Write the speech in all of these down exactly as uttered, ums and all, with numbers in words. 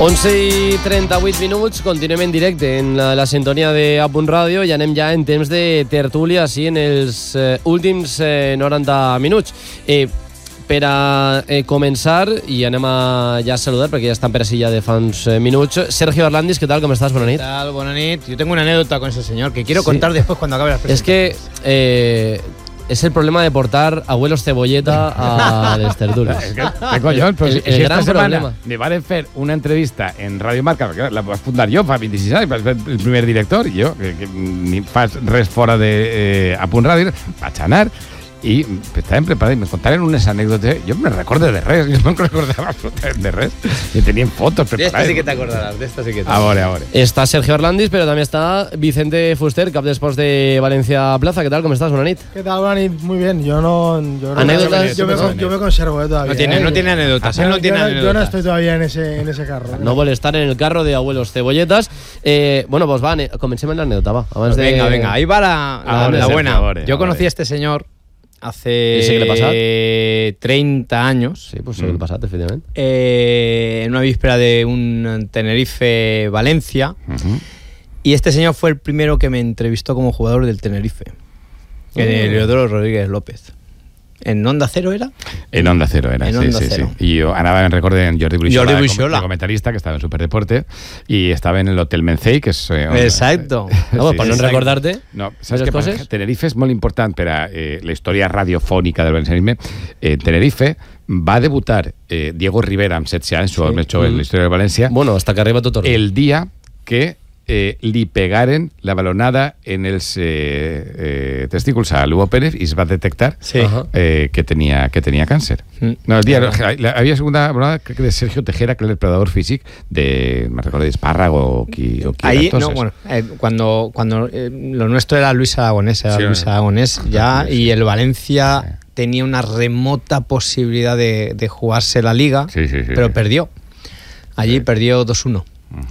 onze i trenta-vuit minuts, continuem en directe en la, la sintonia de A Punt Ràdio i anem ja en temps de tertúlia, així en els eh, últims eh, noranta minuts. Eh, per a eh, començar, i anem a ja saludar, perquè ja estan per així ja de fa uns eh, minuts. Sergio Arlandis, ¿qué tal? ¿Cómo estás? Buena nit. ¿Qué tal? Buena nit. Yo tengo una anécdota con ese señor que quiero sí. contar después cuando acabe las presentaciones. Es que... Eh, es el problema de portar abuelos cebolleta a les tertulias. Es que, ¿qué collons? Pues el, si el esta gran semana problema. me van a hacer una entrevista en Radio Marca, perquè la vaig fundar jo fa vint-i-sis anys, vaig ser el primer director, i jo, que, que ni fas res fora de eh, A Punt Ràdio, vaig anar i estaven preparats i me contaren unes anècdotes. Jo no me recordo de res, jo no me recordava absolutament de res. I tenien fotos preparades. De esta sí que te acordarás, de esta sí que te A veure, a veure. Está Sergio Arlandis, pero también está Vicente Fuster, cap d'esports de Valencia Plaza. ¿Qué tal? ¿Cómo estás? Buena nit. ¿Qué tal, Buena nit? Muy bien. Yo no... Yo ¿Anécdotas? Yo me, yo, me, yo me conservo eh, todavía. No tiene, eh. no tiene anécdotas, Yo, él no tiene yo, anécdotas. yo no estoy todavía en ese, en ese carro. No vol estar en el carro de abuelos cebolletas. Eh, bueno, pues va, comencemos en la anécdota, va. Pues de... venga, venga, ahí va la, la, Ahora, la Sergio, buena. ahora, Yo ahora. conocí a este señor hace ¿Y sí que le pasa? treinta años. Sí, pues seguro mm. pasat, efectivamente. Eh, en una víspera de un Tenerife-Valencia. Uh-huh. Y este señor fue el primero que me entrevistó como jugador del Tenerife. Oh. El Leodoro Rodríguez López. ¿En Onda Cero era? En Onda Cero era, en sí, Onda sí, Cero. sí. I jo anava, en recorde, en Jordi Bruixola, Jordi de, Bruixola. de comentarista, que estava en Superdeporte, i estava en l'Hotel Mencey, que és... Eh, on, Exacto. Eh, no, sí, per no exacte. recordar-te No, saps les què coses? passa? Tenerife és molt important per a eh, la història radiofònica del valencianisme. Eh, Tenerife va debutar eh, Diego Rivera amb setze anys, sí. més jove en la història de València, Bueno, hasta que arriba tot torno. el dia que eh, li pegaren la balonada en els eh, eh, testículs a Lugo Pérez i es va detectar Sí. eh, que, tenia, que tenia càncer. Mm. No, el día, la, había segunda balonada, creo que de Sergio Tejera, que era el preparador físico de, me recuerdo, de Espárrago o qui, o qui Ahí, era, no, bueno, eh, cuando, cuando eh, lo nuestro era Luis Aragonés, era Sí, Luis no. Aragonés ya, Sí. y el Valencia tenía una remota posibilidad de, de jugarse la liga, Sí, sí, sí, pero sí. perdió. Allí Sí. perdió dos uno. Uh-huh.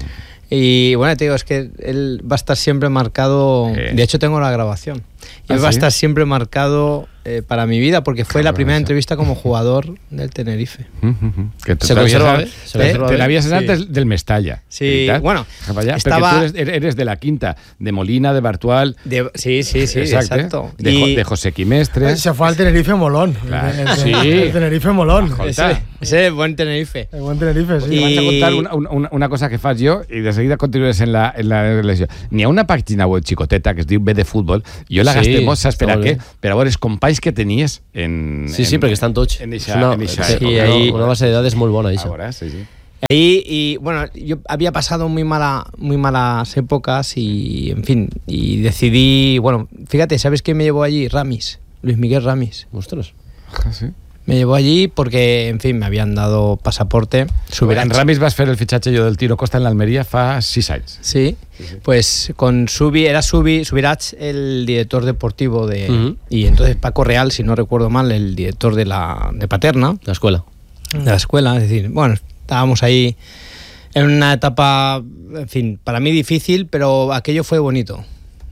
Y bueno, te digo, es que él va a estar siempre marcado. Sí. De hecho, tengo la grabación. Y ¿Ah, él va a sí? estar siempre marcado eh, para mi vida, porque fue la Cabrón, primera eso. entrevista como jugador del Tenerife. Uh-huh. Que Se conserva bé? Se Eh, conserva te bé? l'havies anat Sí. del, del Mestalla. Sí, veritat? bueno, Cap allà, estava- perquè tu eres, eres de la quinta, de Molina, de Bartual... De- sí, sí, sí, exacte, exacto. De, Y- Jo- de José Quimestre... Se fue al Tenerife Molón. Claro. El, el- Sí. el Tenerife Molón. Escolta. Ese, ese es buen Tenerife. El buen Tenerife, sí. I vaig a I- contar una, una, una cosa que faig jo i de seguida continues en la, en la relació. N'hi ha una pàgina web xicoteta que es diu B de Futbol. Jo la Sí, gastem molt, saps per està a molt què? bé. Per a veure els companys que tenies en... Sí, sí, en, perquè estan tots. En És eixa, una, en eixa sí, època. ahí- una base de dades molt bona, això. Ahora, sí, sí. Ahí, y bueno, yo había pasado muy, mala, muy malas épocas y, en fin, y decidí, bueno, fíjate, ¿sabes quién me llevó allí? Ramis, Luis Miguel Ramis. Ostras. Ah, sí. Me llevó allí porque, en fin, me habían dado pasaporte. En Ramis vas fer el fitxatge jo del Tiro Costa en l'Almeria fa sis anys. Sí, pues con Subi, era Subi, Subirach el director deportivo de... Ujú. Y entonces Paco Real, si no recuerdo mal, el director de la de Paterna, La escuela. de la escuela. Es decir, bueno, estábamos ahí en una etapa, en fin, para mí difícil, pero aquello fue bonito.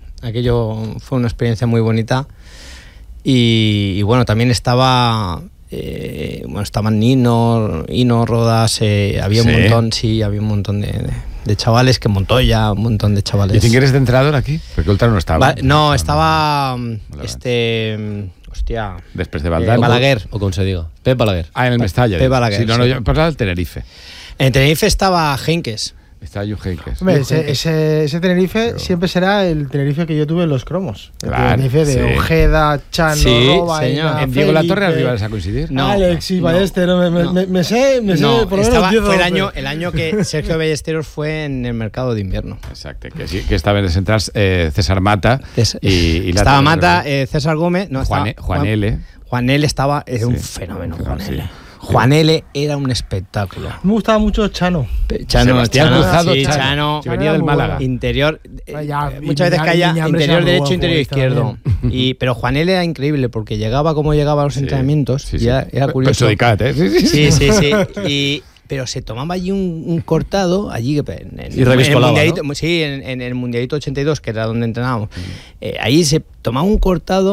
Aquello fue una experiencia muy bonita. Y, y bueno, también estaba... Eh, bueno, estaban Nino, Ino, Rodas, eh, había un Sí. montón, sí, había un montón de, de, de chavales que Montoya, un montón de chavales. I tingueres d'entrenador aquí? Perquè l'altre no estava. Va- no, estaba no. este, mm, hostia, Després de eh, Valdal. Balaguer. O com se diga. Pep Balaguer. Ah, en el Mestalla. Pep dic. Balaguer, Sí, no, no, sí. jo parlava del Tenerife. En Tenerife estaba Henkes. Estaba Juh Heynckes. Hombre, ese, ese, ese Tenerife siempre será el Tenerife que yo tuve en los cromos. El Claro, Tenerife de sí. Ojeda, Chano, Sí, Roba, señor. Ina, En Diego La Torre Felipe, arribaràs a coincidir? No, Alex y no, Ballester, me, me, no. me, me sé, me sé No, por lo menos estaba, diez fue el nombres. año, el año que Sergio Ballesteros fue en el mercado de invierno. Exacte, que, sí, que estaven de centrals eh, César Mata Ces- i, i l'altre estaba no Mata, recordo. eh, César Gómez, no, Juan, estaba, Juan L. Juan L estaba, era un Sí. fenómeno, Sí. Juan L. Sí. Juan L era un espectáculo. Me gustaba mucho Chano. Pe- Chano, Sebastián Chano, Cruzado, sí, Chano, Chano, que venía del muy Málaga. bueno. interior, eh, Vaya, y muchas veces Miña- caía Miñambres interior era muy derecho, buen interior futbolista izquierdo. Y, pero Juan L era increíble porque llegaba como llegaba a los Sí, entrenamientos sí, y sí. era, era curioso. Perjudicat, eh? Sí, sí, Sí, sí, sí. Y, pero se tomaba allí un, un cortado, allí que en, en- Y reviscolaba, en el mundialito, ¿no? Sí, en, en el Mundialito ochenta y dos, que era donde entrenábamos. Eh, ahí se tomaba un cortado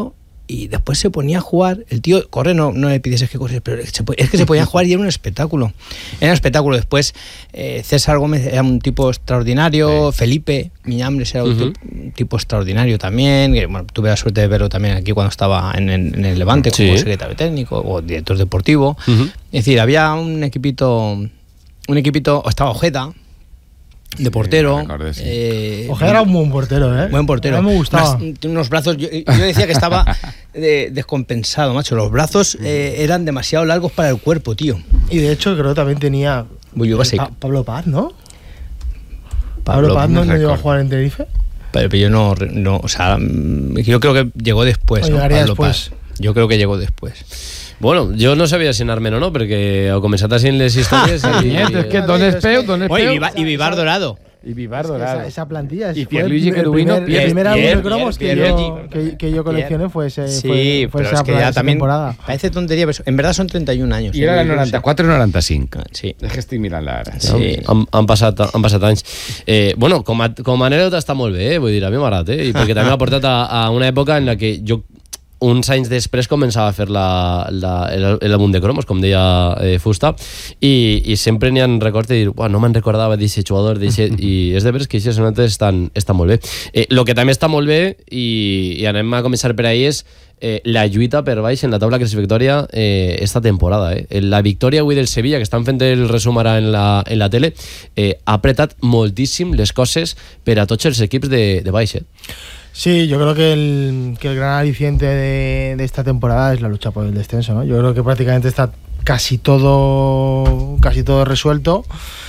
y después se ponía a jugar. El tío, corre, no, no le pides es que corre, pero es que se ponía a jugar y era un espectáculo. Era un espectáculo. Después, eh, César Gómez era un tipo extraordinario, sí. Felipe Miñambres era un, uh-huh. tipo, un tipo extraordinario también. Que, bueno, tuve la suerte de verlo también aquí cuando estaba en, en, en el Levante como sí. secretario técnico o director deportivo. Uh-huh. Es decir, había un equipito, un equipito, estaba Ojeda, de portero. Sí, recordé, sí. eh, Ojeda era un buen portero, ¿eh? Buen portero. A mí me gustaba. Unas, unos brazos, yo, yo decía que estaba de, descompensado, macho. Los brazos eh, eran demasiado largos para el cuerpo, tío. Y de hecho creo que también tenía el, pa- Pablo Paz, ¿no? Pablo, Pablo Paz no, no llegó a jugar en Tenerife. Pero, pero yo no, no, o sea, yo creo que llegó después, ¿no? Pablo después. Paz. Yo creo que llegó después. Bueno, jo no sabia si anar-me'n o no, perquè heu començat així les històries ah, i... És que d'on es peu, d'on es peu... Oye, i Vivar Dorado. Y Vivar Dorado. Esa, esa plantilla y fue Pierluigi Cherubino. El primer álbum de cromos que, Pier, yo, que, que yo coleccioné fue, ese, sí, fue, fue pero esa, es que ya esa también temporada. Parece tontería, pero en verdad son treinta y un años. I era el noranta-quatre o noranta-cinc. Sí. És que estic mirant-la ara. Sí. Han, han, passat, han passat anys. Eh, bueno, com a, com a anècdota està molt bé, eh? Vull dir, a mi m'ha agradat, eh? I perquè també m'ha portat a, a una època en la que jo uns anys després començava a fer la, la, l'àlbum de cromos, com deia eh, Fusta, i, i sempre n'hi ha records de dir, no me'n recordava d'aquest jugador, i és de veres que aquestes sonates estan, estan molt bé. Eh, lo que també està molt bé, i, i anem a començar per ahí, és eh, la lluita per baix en la taula classificatòria eh, esta temporada. Eh. La victòria avui del Sevilla, que estan fent el resum ara en la, en la tele, eh, ha apretat moltíssim les coses per a tots els equips de, de baix. Eh. Sí, yo creo que el, que el gran aliciente de, de esta temporada es la lucha por el descenso, ¿no? Yo creo que prácticamente está casi todo casi todo resuelto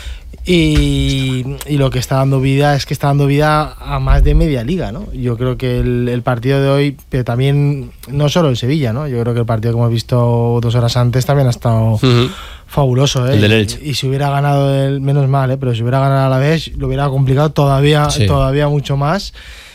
y, y lo que está dando vida es que está dando vida a más de media liga, ¿no? Yo creo que el, el partido de hoy, pero también no solo el Sevilla, ¿no? Yo creo que el partido que hemos visto dos horas antes también ha estado uh-huh. fabuloso, ¿eh? El del Elche. Y, y si hubiera ganado el, menos mal, ¿eh? Pero si hubiera ganado a la vez lo hubiera complicado todavía, sí. todavía mucho más.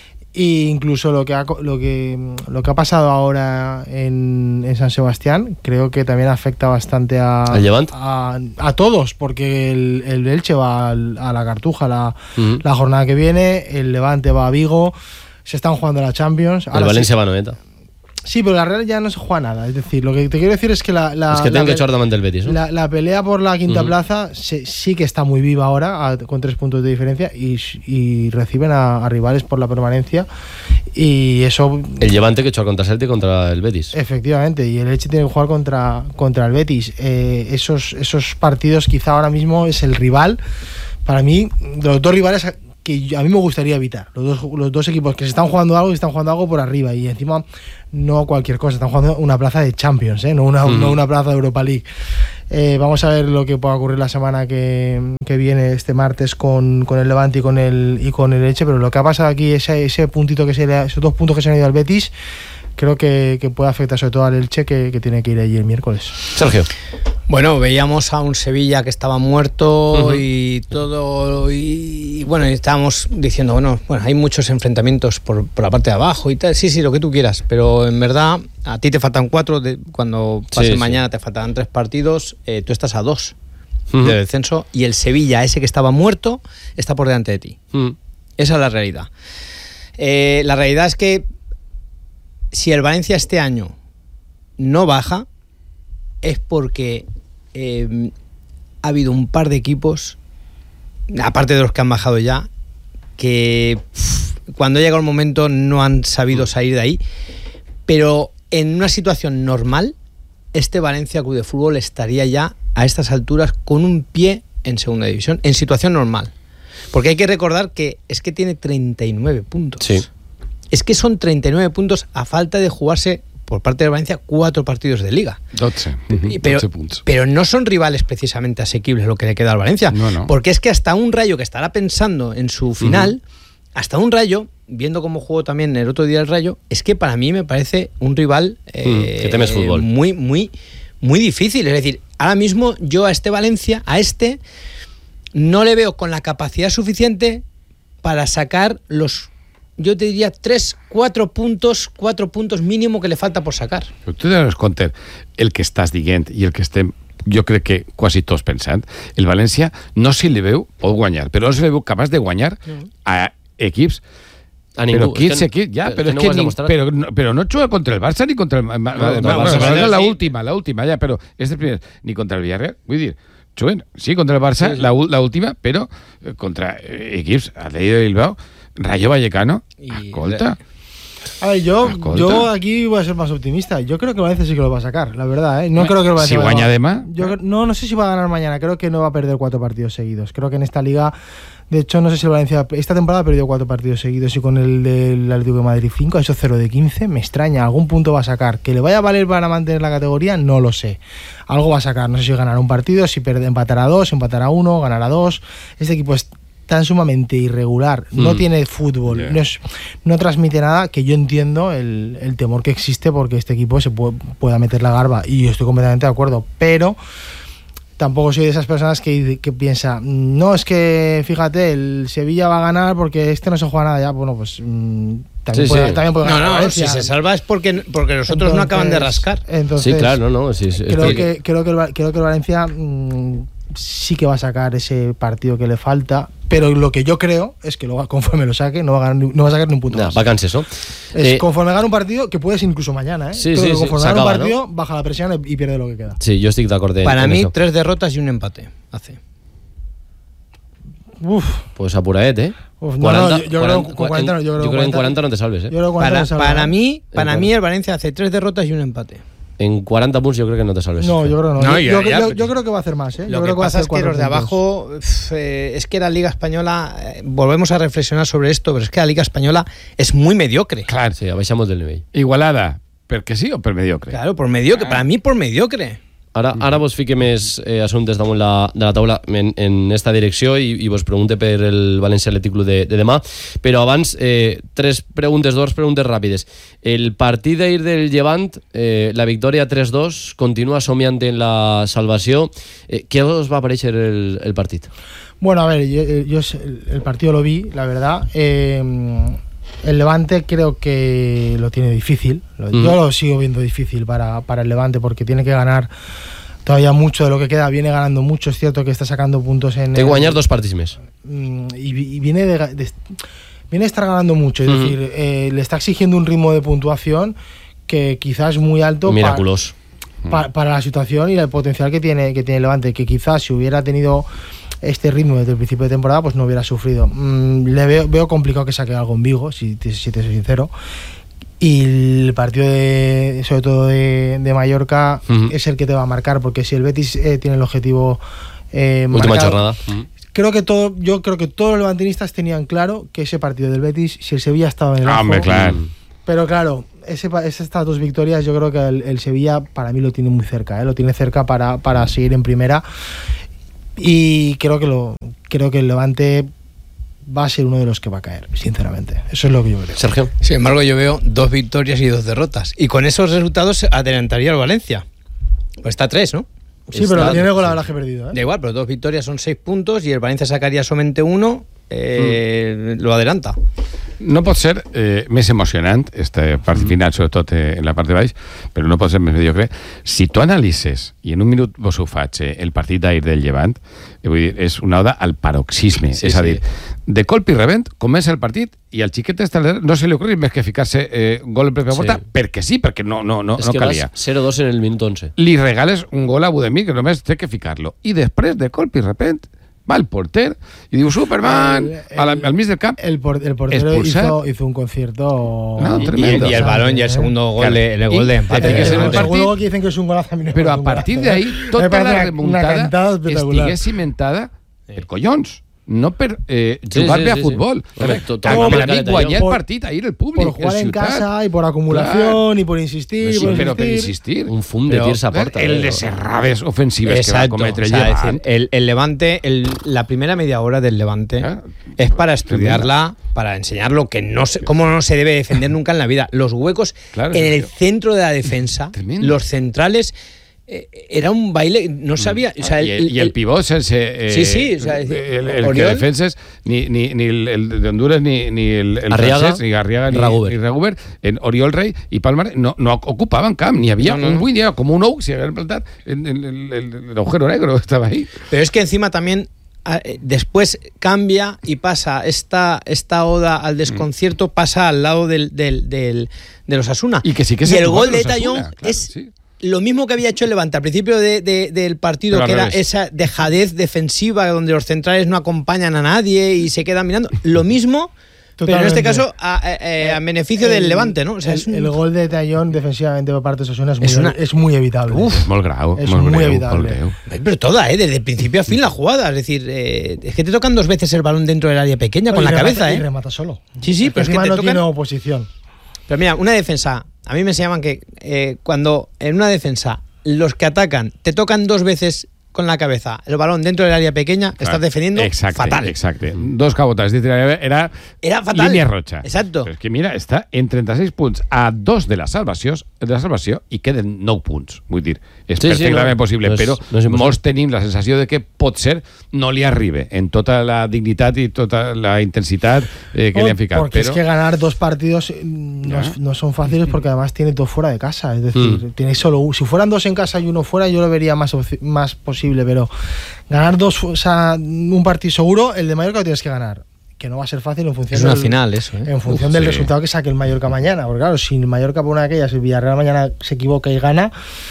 Y incluso lo que ha, lo que lo que ha pasado ahora en, en San Sebastián creo que también afecta bastante a, a, a todos, porque el, el Elche va al, a la Cartuja la, uh-huh. la jornada que viene, el Levante va a Vigo, se están jugando la Champions. El Valencia sí, va a Noeta. Sí, pero la Real ya no se juega nada. Es decir, lo que te quiero decir es que la, la, es que la, que echar del Betis, ¿no? la, la pelea por la quinta uh-huh. plaza se, sí que está muy viva ahora, a, con tres puntos de diferencia, y, y reciben a, a rivales por la permanencia. Y eso. El Levante que echó contra el Celtic y contra el Betis. Efectivamente, y el Elche tiene que jugar contra, contra el Betis. Eh, esos, esos partidos, quizá ahora mismo es el rival. Para mí, los dos rivales que a mí me gustaría evitar. Los dos, los dos equipos que se están jugando algo y están jugando algo por arriba. Y encima, no cualquier cosa. Están jugando una plaza de Champions, ¿eh? no, una, mm. no una plaza de Europa League. Eh, vamos a ver lo que pueda ocurrir la semana que, que viene, este martes, con, con el Levante y con el, y con el Elche. Pero lo que ha pasado aquí, ese, ese puntito que se le, esos dos puntos que se han ido al Betis, creo que, que puede afectar sobre todo al Elche, que, que tiene que ir allí el miércoles. Sergio. Bueno, veíamos a un Sevilla que estaba muerto uh-huh. y todo, y, y bueno, estábamos diciendo, bueno, bueno, hay muchos enfrentamientos por, por la parte de abajo y tal, sí, sí, lo que tú quieras, pero en verdad a ti te faltan cuatro, de, cuando pase sí, mañana sí. te faltarán tres partidos, eh, tú estás a dos uh-huh. de descenso, y el Sevilla, ese que estaba muerto, está por delante de ti. Uh-huh. Esa es la realidad. Eh, la realidad es que si el Valencia este año no baja, es porque eh, ha habido un par de equipos, aparte de los que han bajado ya, que pff, cuando llega el momento no han sabido salir de ahí, pero en una situación normal, este Valencia Club de Fútbol estaría ya a estas alturas con un pie en segunda división, en situación normal. Porque hay que recordar que es que tiene treinta y nueve puntos. Sí. Es que son treinta y nueve puntos a falta de jugarse por parte de Valencia cuatro partidos de liga. doce. Uh-huh. Pero, doce puntos. Pero no son rivales precisamente asequibles lo que le queda al Valencia. No, no. Porque es que hasta un Rayo que estará pensando en su final, uh-huh. hasta un Rayo, viendo cómo jugó también el otro día el Rayo, es que para mí me parece un rival eh, uh-huh. que temes fútbol. muy, muy, muy difícil. Es decir, ahora mismo yo a este Valencia, a este, no le veo con la capacidad suficiente para sacar los... yo te diria tres, quatre puntos, quatre puntos mínimo que le falta por sacar. Però tu dones compte, el que estàs dient i el que estem, jo crec que quasi tots pensant, el València no s'hi li veu, pot guanyar, però no s'hi li veu capaç de guanyar a equips A ningú. Pero quince, Es que- quince, ya, es pero que es no que ho has ni- demostrat. pero, no, pero no juega contra el Barça ni contra el... No, no, no, el no, Barça no, sí. la última, la última, ya, pero es el primer, ni contra el Villarreal, vull dir, juguen, sí, contra el Barça, Sí, sí. La, u- la última, pero eh, contra eh, equips, Atlètico de Bilbao, Rayo Vallecano, Y- escolta. A ver, yo, Escolta. yo aquí voy a ser más optimista. Yo creo que el Valencia sí que lo va a sacar, la verdad. ¿eh? No creo que el Valencia Si vaya a- guaña además. Yo cre- no, no sé si va a ganar mañana. Creo que no va a perder cuatro partidos seguidos. Creo que en esta liga, de hecho, no sé si el Valencia esta temporada ha perdido cuatro partidos seguidos y con el del Atlético de Madrid cinco, eso cero de quince. Me extraña, algún punto va a sacar. Que le vaya a valer para mantener la categoría, no lo sé. Algo va a sacar. No sé si ganará un partido, si perder, empatará dos, empatará uno, ganará dos. Este equipo es tan sumamente irregular, no Mm. tiene fútbol, Yeah. no, es- no transmite nada, que yo entiendo el, el temor que existe porque este equipo se puede, pueda meter la garba y yo estoy completamente de acuerdo, pero tampoco soy de esas personas que, que piensa, no, es que fíjate, el Sevilla va a ganar porque este no se juega nada ya, bueno, pues mm, también, Sí, puede, sí. también puede No, ganar no, Valencia. si se salva es porque, porque los otros no acaban de Entonces- rascar. Entonces, Sí, claro, no, no. Sí, sí, creo, es que, creo, que el, Va- creo que el Valencia mm, sí que va a sacar ese partido que le falta, pero lo que yo creo es que luego, conforme lo saque, no va a, ganar, ni- no va a sacar ni un punto Nah, más. vacances, ¿no? Es Eh, conforme gana un partido, que puede ser incluso mañana, ¿eh? Sí, Creo sí, que sí, conforme se gana un acaba, partido, baja la presión y pierde lo que queda. sí, yo estic d'acord en, Para en mí, eso. tres derrotas y un empate hace. Uf, Pues apuraet, ¿eh? Uf, no, no, yo- yo creo que con cuarenta no, yo creo que que en cuarenta cuarenta no te salves, ¿eh? yo creo que cuarenta Para, le salva, para ¿eh? mí, En para cuarenta. mí el Valencia hace tres derrotas y un empate. En cuarenta puntos yo creo que no te salves. No, yo creo que no. No, yo, ya, yo- ya, yo- pero- yo creo que va a hacer más, ¿eh? Lo yo que creo que va a pasa hacer es que cuatro los de puntos. abajo, pf, eh, es que la Liga Española, eh, volvemos a reflexionar sobre esto, pero es que la Liga Española es muy mediocre. Clar, Sí, baixamos del nivell. Igualada, perquè sí o per mediocre? Claro, por mediocre. Para mí, por mediocre. Ara, ara vos fique més eh, assumptes damunt la, de la taula en, en esta direcció i, i vos pregunte per el València Atlètic Club de, de demà, però abans eh, tres preguntes, dues preguntes ràpides. El partit d'ahir del Llevant, eh, la victòria tres dos, continua somiant en la salvació. Eh, què us va aparèixer el, el partit? Bueno, a ver, yo, yo el, el partido lo vi, la verdad. Eh, el Levante creo que lo tiene difícil. Lo- Mm. Yo lo sigo viendo difícil para, para el Levante porque tiene que ganar todavía mucho de lo que queda. Viene ganando mucho, es cierto que está sacando puntos en... Té el- guanyar dos partits més. Mm, y, vi- y viene de, de- viene a estar ganando mucho, es Ujú. decir, eh, le está exigiendo un ritmo de puntuación que quizás es muy alto pa- Miraculós. pa- para la situación y el potencial que tiene que tiene el Levante, que quizás si hubiera tenido este ritmo desde el principio de temporada pues no hubiera sufrido. Mm, le veo, veo complicado que saque algo en Vigo, si, te- si te soy sincero. Y el partido de, sobre todo de, de Mallorca, Ujú. es el que te va a marcar, porque si el Betis eh, tiene el objetivo eh, Última marcado- jornada. creo que todo, yo creo que todos los levantinistas tenían claro que ese partido del Betis, si el Sevilla estaba en el Ah, ojo, hombre, claro. pero claro, ese, pa- es- estas dos victorias yo creo que el, el Sevilla para mí lo tiene muy cerca, ¿eh? Lo tiene cerca para, para seguir en primera y creo que lo creo que el Levante va a ser uno de los que va a caer, sinceramente. Eso es lo que yo creo. Sergio. Sin embargo, yo veo dos victorias y dos derrotas. Y con esos resultados adelantaría el Valencia. Pues está a tres, ¿no? Sí, pero Está- tiene con la verdad perdido, Da ¿eh? igual, pero dos victorias son seis puntos y el Valencia sacaría solamente uno, eh, lo adelanta. No pot ser eh, més emocionant, este partit final, sobretot eh, en la part de baix, però no pot ser més mediocre. Si tu analitzes, i en un minut vos ho faig, eh, el partit d'ahir del Llevant, eh, vull dir, és una oda al paroxisme. Sí, és a sí. dir, de colp i rebent, comença el partit i al xiquet este no se li ocorre més que ficar-se eh, gol en pròpia Sí. porta, perquè sí, perquè no, no, no, És no que calia. vas cero dos en el minut once. Li regales un gol a Budemir que només té que ficar-lo. I després, de colp i repent, va el porter i diu Superman El- el- al, al mig del camp. El, por- el portero Expulsar. hizo, hizo un concierto. No, Y, tremendo. y- y el balón y el segundo gol, Claro. de, el gol Y- de y empate. tiene que ser el el partido. segundo que dicen que es un golazo. a mí no me Però parece a un partir golazo, d'ahí, ¿eh? tota Me parece la una- remuntada una cantada espectacular. estigués cimentada per collons, no per eh, Sí, jugar sí, bé a sí, sí. futbol. Home, to- to- A no, per perquè a mi t'allò- guanyar el por- partit ahir el públic, Por jugar el en ciutat. casa y por acumulación y por insistir. Sí, por però per insistir. insistir. Un fum de Pero, tirs a porta. El eh? de serrades ofensives que va a Exacto. cometre O el sea, es Llevant. decir, el, el Levante, el- la primera media hora del Levante Ah, es para estudiarla, para enseñar lo que no se, cómo no se debe defender nunca en la vida. Los huecos Claro, en el Sergio. centro de la defensa, Tremendo. los centrales, eh, era un baile, no sabía. O sea, I el, i el pivot sense... Eh, Sí, sí, o sea, es decir, el, el que Oriol. defenses, ni, ni, ni el, el de Honduras, ni, ni el, el Arriaga, francès, ni Garriaga, ni Raguber. ni Raguber, en Oriol Rey i Palmar no, no ocupaven camp, ni havia No, no, un no. buit, era com un ou, si hagués plantat en, en, en, en el agujero negro, estava ahí. Pero es que encima también después cambia y pasa esta, esta oda al desconcierto, pasa al lado del, del, del, de los Osasuna. Y que sí que y se el gol de Osasuna, Tallón claro, es sí. lo mismo que había hecho el Levante al principio de, de, del partido, Pero que era revés. esa dejadez defensiva donde los centrales no acompañan a nadie y se quedan mirando. Lo mismo, pero en este caso a, a, a beneficio el, del Levante, ¿no? O sea, el, es un... el gol de Tallón defensivamente por parte de Osasuna es muy, Es una- es muy evitable. Uf, molt grau, Es molt muy greu, evitable. molt greu. Pero toda, ¿eh? Desde el principio a fin la jugada. Es decir, eh, es que te tocan dos veces el balón dentro del área pequeña con Y la remata- cabeza, y ¿eh? remata solo. Sí, sí, pero es que encima te no tocan... tiene oposición. Pero mira, una defensa, a mí me enseñaban que eh, cuando en una defensa los que atacan te tocan dos veces con la cabeza el balón dentro del área pequeña, estás defendiendo exacte, fatal. Exacte. Dos cabotas. Es decir, era, Era fatal. línia roja. Exacto. Però és que mira, està en trenta-sis punts a dos de la salvació, de la salvació i queden nou punts. Vull dir, és Sí, sí, perfectament no, possible, no és- però no és impossible. molts tenim la sensació de que potser no li arribe en tota la dignitat i tota la intensitat eh, que No, li han ficat. porque Però... es que ganar dos partidos eh, no, es- no son fáciles porque además tiene dos fuera de casa. Es decir, Mm. tienes solo un- si fueran dos en casa y uno fuera, yo lo vería más, opci- más posible, pero ganar dos, fu- o sea, un partido seguro, el de Mallorca lo tienes que ganar. Que no va a ser fácil en función Es una del, final eso, ¿eh? en función Uf, del sí. resultado que saque el Mallorca mañana. Porque claro, si el Mallorca por una de aquellas, el Villarreal mañana se equivoca y gana,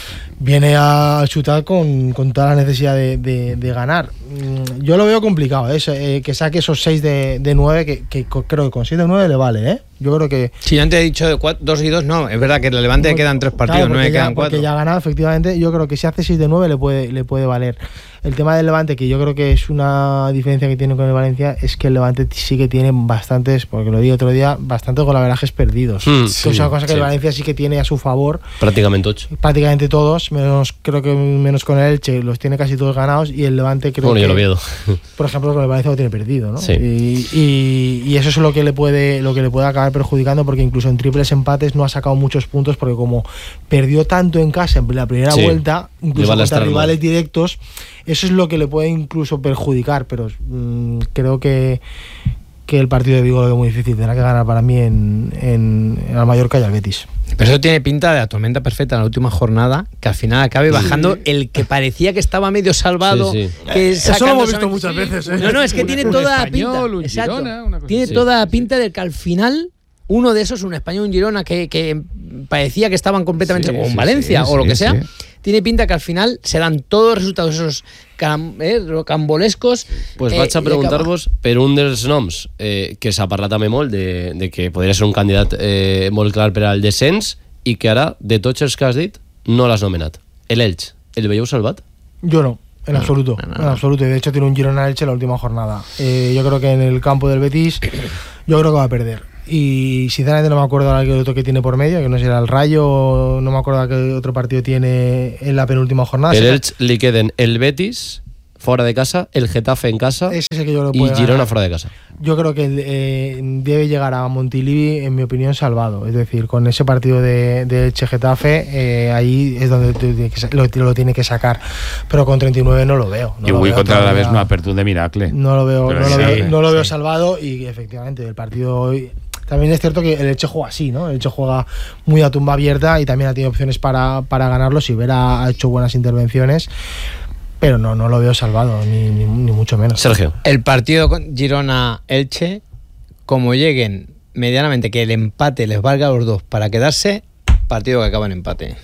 viene a chutar con, con toda la necesidad de, de- de ganar. Mm, Yo lo veo complicado, ¿eh? Eso, eh, que saque esos seis de, de nueve, que, que co- creo que con siete o nueve le vale, ¿eh? Yo creo que... Si yo antes he dicho de cuatro, dos y dos, no, es verdad que en el Levante Porque- quedan tres claro, partidos, no porque le ya- quedan cuatro. Porque ya ha ganado, efectivamente. Yo creo que si hace seis de nueve le puede, le puede valer. El tema del Levante, que yo creo que es una diferencia que tiene con el Valencia, es que el Levante sí que tiene bastantes, porque lo dije otro día, bastantes golaverajes perdidos. Mm, Que sí, es una cosa que sí. el Valencia sí que tiene a su favor. Pràcticament tots. Prácticamente todos, menos creo que menos con el Elche, los tiene casi todos ganados, y el Levante creo Bueno, que... y el Oviedo. Por ejemplo, con el Valencia lo tiene perdido, ¿no? Sí. Y, y- y eso es lo que le puede lo que le puede acabar perjudicando, porque incluso en triples empates no ha sacado muchos puntos, porque como perdió tanto en casa en la primera Sí. vuelta, Le incluso va a contra lastrar rivales más. directos, eso es lo que le puede incluso perjudicar, pero mm, creo que que el partido de Vigo lo veo muy difícil, tendrá que ganar para mí en, en, en el Mallorca y al Betis. Pero eso tiene pinta de la tormenta perfecta en la última jornada, que al final acabe bajando el que parecía que estaba medio salvado. Sí, sí. Que Eso lo sacando hemos visto solamente- muchas veces, ¿eh? No, no, es que Un- tiene un toda la español, pinta. un Exacto. Girona, una cosa Tiene así. toda Sí, la sí, pinta de que al final uno de esos, un español, un Girona, que, que parecía que estaban completamente, Sí, o en sí, Valencia, sí, o lo sí, que sea, sí. tiene pinta que al final serán todos resultados esos caram- eh, rocambolescos. Pues eh, vaig a i acaba- preguntar-vos per un dels noms eh, que s'ha parlat també molt de, de que podria ser un candidat eh, molt clar per al descens i que ara, de tots els que has dit, no l'has nomenat. El Elx, el veieu salvat? Yo no, en absoluto, no, no, en no. absoluto. Y de hecho tiene un Girona Elche en la última jornada. Eh, yo creo que en el campo del Betis, yo creo que va a perder. Y sinceramente no me acuerdo ahora qué otro que tiene por medio, que no sé, era el Rayo, no me acuerdo qué otro partido tiene en la penúltima jornada. El Sé que- Elx li queden el Betis fora de casa, el Getafe en casa Ese es el que yo creo que i puede Girona ganar. fora de casa. Yo creo que eh, debe llegar a Montilivi, en mi opinión, salvado. Es decir, con ese partido de, de Elche Getafe, eh, ahí es donde tiene que sa- lo, lo tiene que sacar. Pero con treinta y nueve no lo veo. No I lo avui veo contra todavía. l'Alavés no ha perdut de miracle. No lo veo, Pero no lo sí, veo, no lo veo sí. salvado, y efectivamente el partido hoy. También es cierto que el Elche juega así, ¿no? El Elche juega muy a tumba abierta y también ha tenido opciones para, para ganarlo. Si Vera ha hecho buenas intervenciones, pero no, no lo veo salvado, ni, ni, ni mucho menos. Sergio. El partido con Girona-Elche, como lleguen medianamente que el empate les valga a los dos para quedarse, partido que acaba en empate.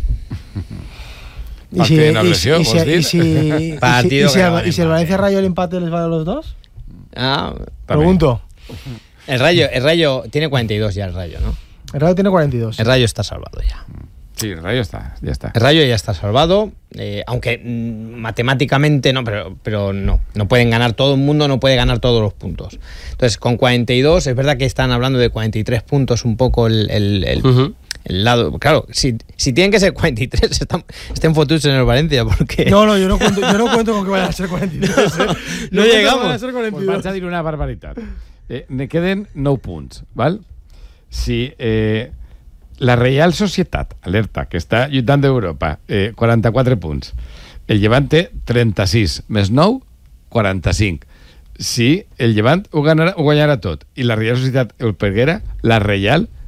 Y si, Partido de y, agressió, y si, vols dir? y si, y si- Partido y si que el- acaba en y si el empate. Valencia Rayo el empate les vale a los dos, Ah, pregunto. el Rayo, el Rayo tiene cuarenta y dos ya el Rayo, ¿no? El Rayo tiene cuarenta y dos. El Rayo está salvado ya. Sí, el Rayo está, ya está. El Rayo ya está salvado, eh, aunque mm, matemáticamente no, pero, pero no, no pueden ganar, todo el mundo no puede ganar todos los puntos. Entonces, con cuarenta y dos, es verdad que están hablando de cuarenta y tres puntos un poco el, el, el, Uh-huh. el lado. Claro, si, si tienen que ser cuarenta y tres, están, estén fotuts en el Valencia, porque... No, no, yo no cuento, yo no cuento con que vayan a ser cuarenta y tres. ¿eh? no Yo cuento que llegamos. van a ser cuarenta y Pues dos. vaig a dir una barbaritat. Eh, ne queden nou punts, val? Si eh, la Real Societat, alerta, que està lluitant d'Europa, eh, quaranta-quatre punts. El Llevant té trenta-sis, més nou, quaranta-cinc. Si el Llevant ho, ganarà, ho guanyarà tot i la Real Societat ho perguera, la Reial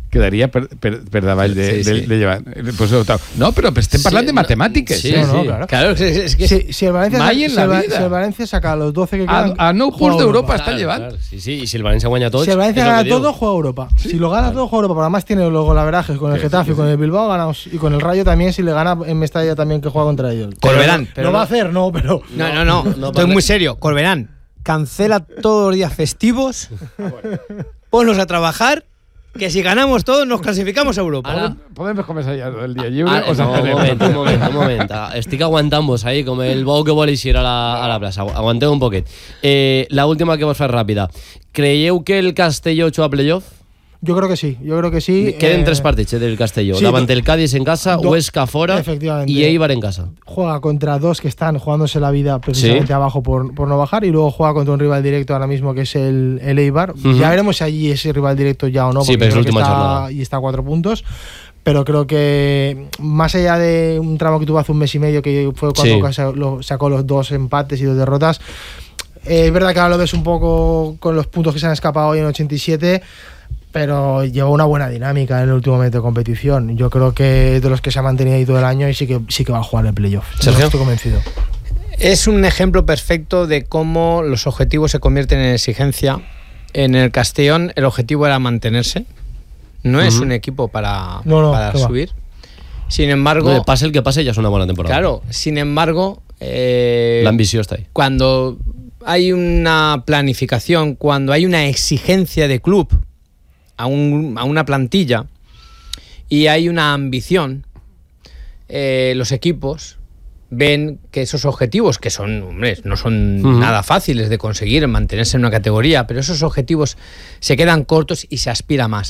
quedaria per, per, per davall de, Sí, sí. de, de llevant. Pues, no, però estem parlant Sí, de matemàtiques. sí, eh? No, no, sí. claro. Claro, es, es que Si, si el Valencia, Mai saca, en si la el, Va- vida. si el Valencia saca los doce que A, quedan, a nou juega punts d'Europa Europa. està llevant. Claro, sí, sí, y si el Valencia guanya tots... Si el Valencia es lo gana que digo. todo, juega Europa. Si lo gana todo, juega Europa. Pero además tiene luego la veraje con el Sí, Getafe, sí, con sí. el Bilbao, ganamos. Y con el Rayo también, si le gana en Mestalla también, que juega contra ellos. Corberán, Pero pero no va a no- hacer, no, pero. No, no, no, no estoy vale. muy serio. Corberán, cancela todos los días festivos, ponlos a trabajar, que si ganamos todos nos clasificamos a Europa. Ara- Podem començar ja el dia lliure Ah, o no, un s'entenem? moment, un moment, un moment. Ah, Estic aguantant-vos ahí, com el bou que vol eixir a la, a la plaça. Agu- Aguanteu un poquet. Eh, la última que vos fer ràpida. Creieu que el Castelló juga a playoff? Yo creo que sí, yo creo que sí. Queden eh, tres partits eh, del Castelló. sí, Davant do- el Cádiz en casa, do- Huesca fora efectivamente. y Eibar en casa. Juega contra dos que están jugándose la vida precisamente Sí. abajo por, por no bajar, y luego juega contra un rival directo ahora mismo que es el, el Eibar. Ujú. Ya veremos si allí ese rival directo ya o no, Sí, porque pero es creo la que última está, jornada. y está a cuatro puntos. Pero creo que más allá de un tramo que tuvo hace un mes y medio, que fue cuando Sí. sa- lo- sacó los dos empates y dos derrotas, eh, es verdad que ahora lo ves un poco con los puntos que se han escapado hoy en ochenta y siete, pero lleva una buena dinámica en el último momento de competición. Yo creo que de los que se ha mantenido ahí todo el año, y sí que sí que va a jugar el playoff. Sergio. Yo estoy convencido. Es un ejemplo perfecto de cómo los objetivos se convierten en exigencia. En el Castellón el objetivo era mantenerse. No es Ujú. un equipo para, No, no, para qué va. subir. Sin embargo, No, pase el que pase, ya es una buena temporada. claro, sin embargo, eh, La ambición está ahí. cuando hay una planificación, cuando hay una exigencia de club a, un- a una plantilla y hay una ambición, eh, los equipos ven que esos objetivos, que son, hombre, no son Ujú. nada fáciles de conseguir, mantenerse en una categoría, pero esos objetivos se quedan cortos y se aspira más.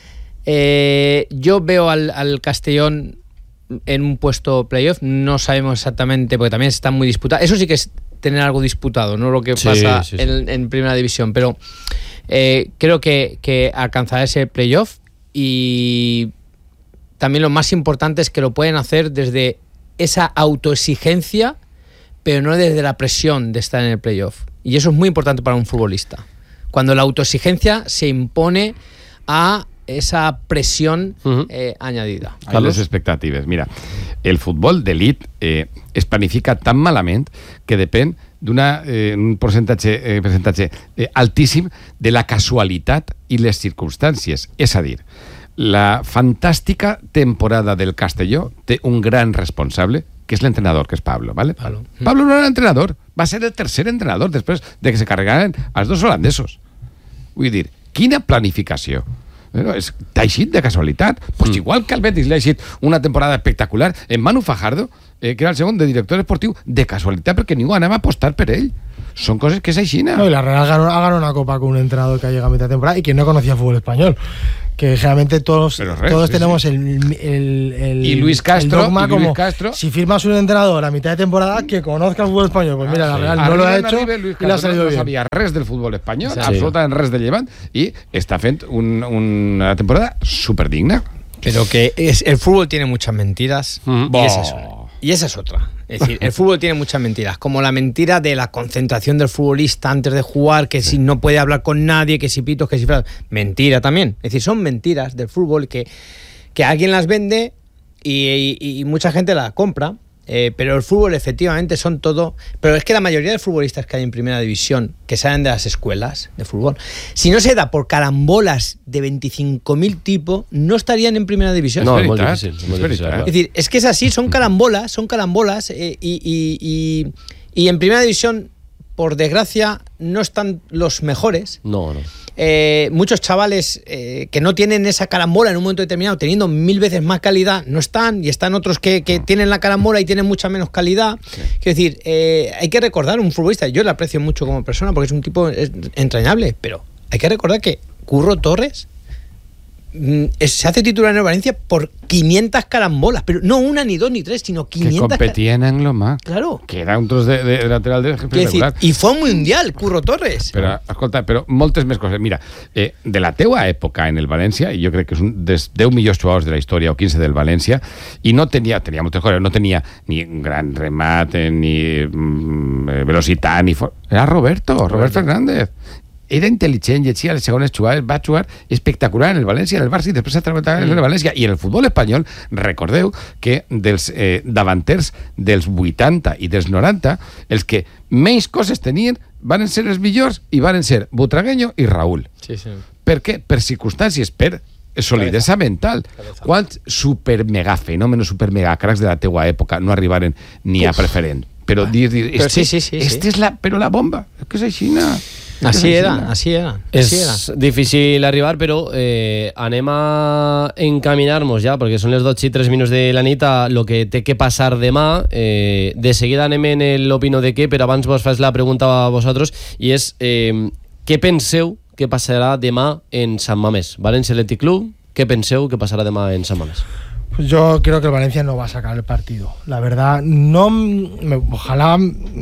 Eh, yo veo al, al Castellón en un puesto playoff, no sabemos exactamente, porque también está muy disputado. Eso sí que es tener algo disputado, no lo que Sí, pasa sí, sí. En, en primera división, pero eh, creo que, que alcanzará ese playoff, y también lo más importante es que lo pueden hacer desde esa autoexigencia, pero no desde la presión de estar en el playoff. Y eso es muy importante para un futbolista. Cuando la autoexigencia se impone a esa presión Ujú. eh, añadida. A les expectatives. Mira, el futbol d'elit eh, es planifica tan malament que depèn d'un eh, un percentatge, eh, percentatge eh, altíssim de la casualitat i les circumstàncies. És a dir, la fantàstica temporada del Castelló té un gran responsable, que és l'entrenador, que és Pablo, ¿vale? Pablo. Pablo no era entrenador, va ser el tercer entrenador després de que se carregaren els dos holandesos. Vull dir, quina planificació. Bueno, és t'ha de casualitat. Pues Mm. igual que al Betis le ha eixit una temporada espectacular, en Manu Fajardo, eh, que era el segon de director esportiu, de casualitat, perquè ningú anava a apostar per ell. Són coses que és aixina. No, y la Real ganó, ha ganado una copa con un entrenador que ha llegado a mitad de temporada y que no conocía fútbol español. Que generalmente todos, Pero res, todos sí, tenemos sí. El, el, el- Y Luis el Castro, dogma y Luis como Castro. si firmas un entrenador a mitad de temporada que conozca el fútbol español. Pues mira, la Real no Arriba lo ha en hecho arriba, Luis y le ha Castro salido no bien. sabia res del futbol espanyol, Sí. absolutament res de llevant, i està fent un, una temporada superdigna. Pero que es, el fútbol tiene muchas mentiras, Mm. y, esa es, una. y esa es otra. Es decir, el fútbol tiene muchas mentiras, como la mentira de la concentración del futbolista antes de jugar, que si no puede hablar con nadie, que si pitos, que si... Mentira también. Es decir, son mentiras del fútbol que, que alguien las vende y, y- y mucha gente las compra. Eh, pero el fútbol efectivamente son todo. Pero es que la mayoría de futbolistas que hay en primera división, que salen de las escuelas de fútbol, si no se da por carambolas de veinticinco mil tipos, no estarían en primera división. No, És es muy veritat, difícil. es és muy difícil, veritat. claro. Es decir, es que es así, son carambolas, son carambolas, eh, y, y- y- y en primera división, por desgracia, no están los mejores. No, no. Eh, muchos chavales eh, que no tienen esa carambola en un momento determinado, teniendo mil veces más calidad, no están, y están otros que, que tienen la carambola y tienen mucha menos calidad. Quiero decir, eh, hay que recordar un futbolista, yo le aprecio mucho como persona porque es un tipo es- entrañable, pero hay que recordar que Curro Torres mm, es- se hace titular en el Valencia por quinientas carambolas, pero no una, ni dos, ni tres, sino Que quinientas. ca- competia en Anglomà. Claro. Que era un tros de, de, de lateral de Quiero decir, regular. y fue un mundial, Curro Torres. Però, escolta, però moltes més coses. Mira, eh, de la teua època en el València, i jo crec que és un dels deu millors jugadors de la història, o quinze del València, i no tenia, tenia moltes coses, no tenia ni un gran remate, ni mm, eh, velocitat, ni... For... Era Roberto, Robert Fernández. era intel·ligent, llegia les segones jugades, va jugar espectacular en el València, en el Barça i després ha treballat en el València. I en el futbol espanyol, recordeu que dels eh, davanters dels vuitanta i dels noranta, els que menys coses tenien van ser els millors i van ser Butragueño i Raúl. Sí, sí. Per què? Per circumstàncies, per solidesa mental. Quants super mega fenòmenos, super mega cracs de la teua època no arribaren ni a preferent? Però dir, dir Però este, sí, sí, sí, este sí. és la, però la bomba, és que és així, no? Así era, así era. És así era. difícil arribar, però eh, anem a encaminar-nos ja, perquè són les dotze i tres minuts de la nit, a lo que té que passar demà. Eh, de seguida anem en l'opino de què, però abans vos fas la pregunta a vosaltres, i és eh, què penseu que passarà demà en Sant Mamés? València Athletic Club, què penseu que passarà demà en Sant Mamés? Pues yo creo que el Valencia no va a sacar el partido. La verdad, no me, ojalá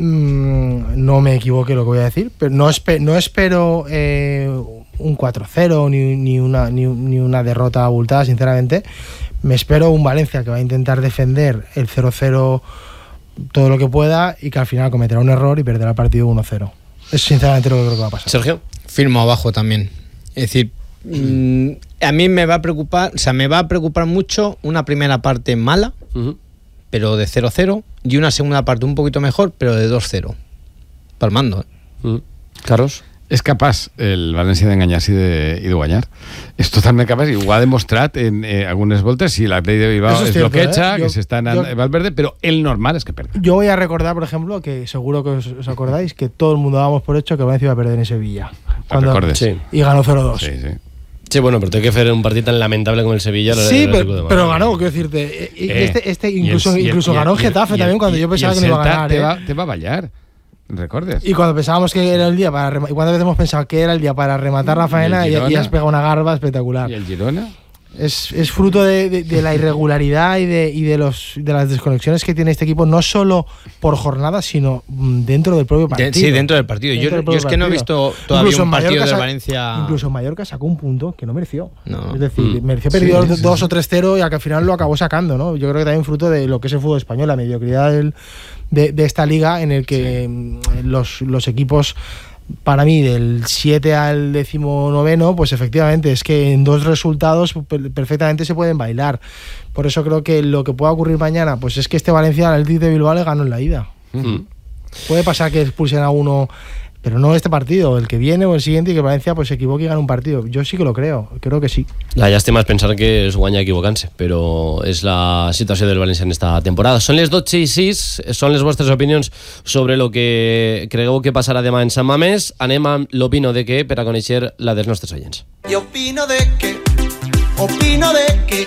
mmm, no me equivoque lo que voy a decir, pero no, espe, no espero eh, un cuatro cero ni, ni, una, ni, ni una derrota abultada, sinceramente. Me espero un Valencia que va a intentar defender el cero cero todo lo que pueda y que al final cometerá un error y perderá el partido uno cero. Es sinceramente lo que creo que va a pasar. Sergio. Firmo abajo también. Es decir, mmm, a mí me va a preocupar, o sea, me va a preocupar mucho una primera parte mala, uh-huh. pero de cero cero, y una segunda parte un poquito mejor, pero de dos cero. Palmando, ¿eh? Uh-huh. Carlos. És capaç el València d'enganyar-se i, de, i de guanyar. És totalment capaç, i ho ha demostrat en eh, algunes voltes. Si la Play de Bilbao es, es bloqueja, ¿eh? Que se está en Valverde, pero el normal es que pierda. Yo voy a recordar, por ejemplo, que seguro que os, os acordáis que todo el mundo dábamos por hecho que Valencia iba a perder en Sevilla. Cuando, sí. Y ganó cero dos. Sí, sí. Sí, bueno, pero tengo que hacer un partido tan lamentable como el Sevilla. Sí, pero, pero ganó, quiero decirte. Y eh, este, este incluso, el, incluso el, ganó el Getafe el, también cuando yo pensaba que no iba a ganar. Te, ¿eh? va, te va a vallar. ¿Recordes? Y cuando pensábamos que era el día para rematar, y cuántas veces hemos pensado que era el día para rematar la faena y, y has pegado una garba espectacular. ¿Y el Girona? Es, es fruto de, de, de la irregularidad y, de, y de, los, de las desconexiones que tiene este equipo, no solo por jornada, sino dentro del propio partido. De, sí, dentro del partido. Dentro yo, del propio yo es que partido. No he visto todavía incluso un partido de Valencia. Incluso en Mallorca sacó un punto que no mereció. No. Es decir, mm. mereció sí, perdió sí, dos sí. o tres cero y al final lo acabó sacando, ¿no? Yo creo que también fruto de lo que es el fútbol español, la mediocridad del, de, de esta liga, en el que sí. los, los equipos, para mí, del siete al decimonoveno, pues efectivamente es que en dos resultados perfectamente se pueden bailar. Por eso creo que lo que pueda ocurrir mañana, pues es que este Valencia al Athletic de Bilbao le ganó en la ida. Uh-huh. Puede pasar que expulsen a uno, pero no este partido, el que viene o el siguiente, y que Valencia pues se equivoque y gane un partido. Yo sí que lo creo, creo que sí. La llàstima és pensar que es guanya equivocant-se, però és la situació del València en esta temporada. Són les dotze i sis, són les vostres opinions sobre el que cregueu que passarà demà en Sant Mamés. Anem amb l'opino de què per a conèixer la dels nostres oients. I opino de què, opino de què,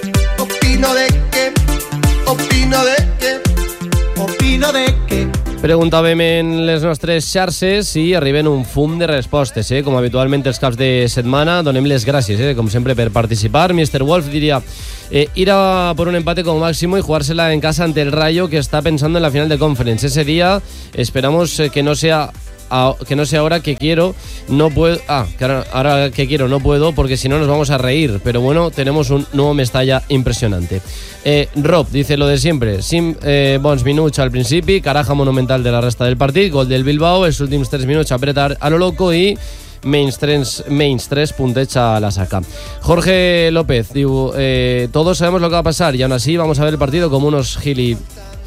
opino de què, opino de què, opino de què. Preguntàvem en les nostres xarxes i arriben un fum de respostes, eh? Com habitualment els caps de setmana. Donem les gràcies, eh? Com sempre, per participar. mister Wolf diria eh, ir a por un empate como máximo y jugársela en casa ante el Rayo, que está pensando en la final de Conference. Ese día esperamos eh, que no sea A, que no sé ahora que quiero, no puedo. Ah, que ahora, ahora que quiero, no puedo, porque si no nos vamos a reír. Pero bueno, tenemos un nuevo Mestalla impresionante. Eh, Rob dice lo de siempre: cinc eh, bons minuts al principi, caraja monumental de la resta del partit, gol del Bilbao, els últims tres minuts apretar a lo loco y menys tres, menys tres puntets a la saca. Jorge López diu: eh, todos sabemos lo que va a pasar y aún así vamos a ver el partido como unos gili.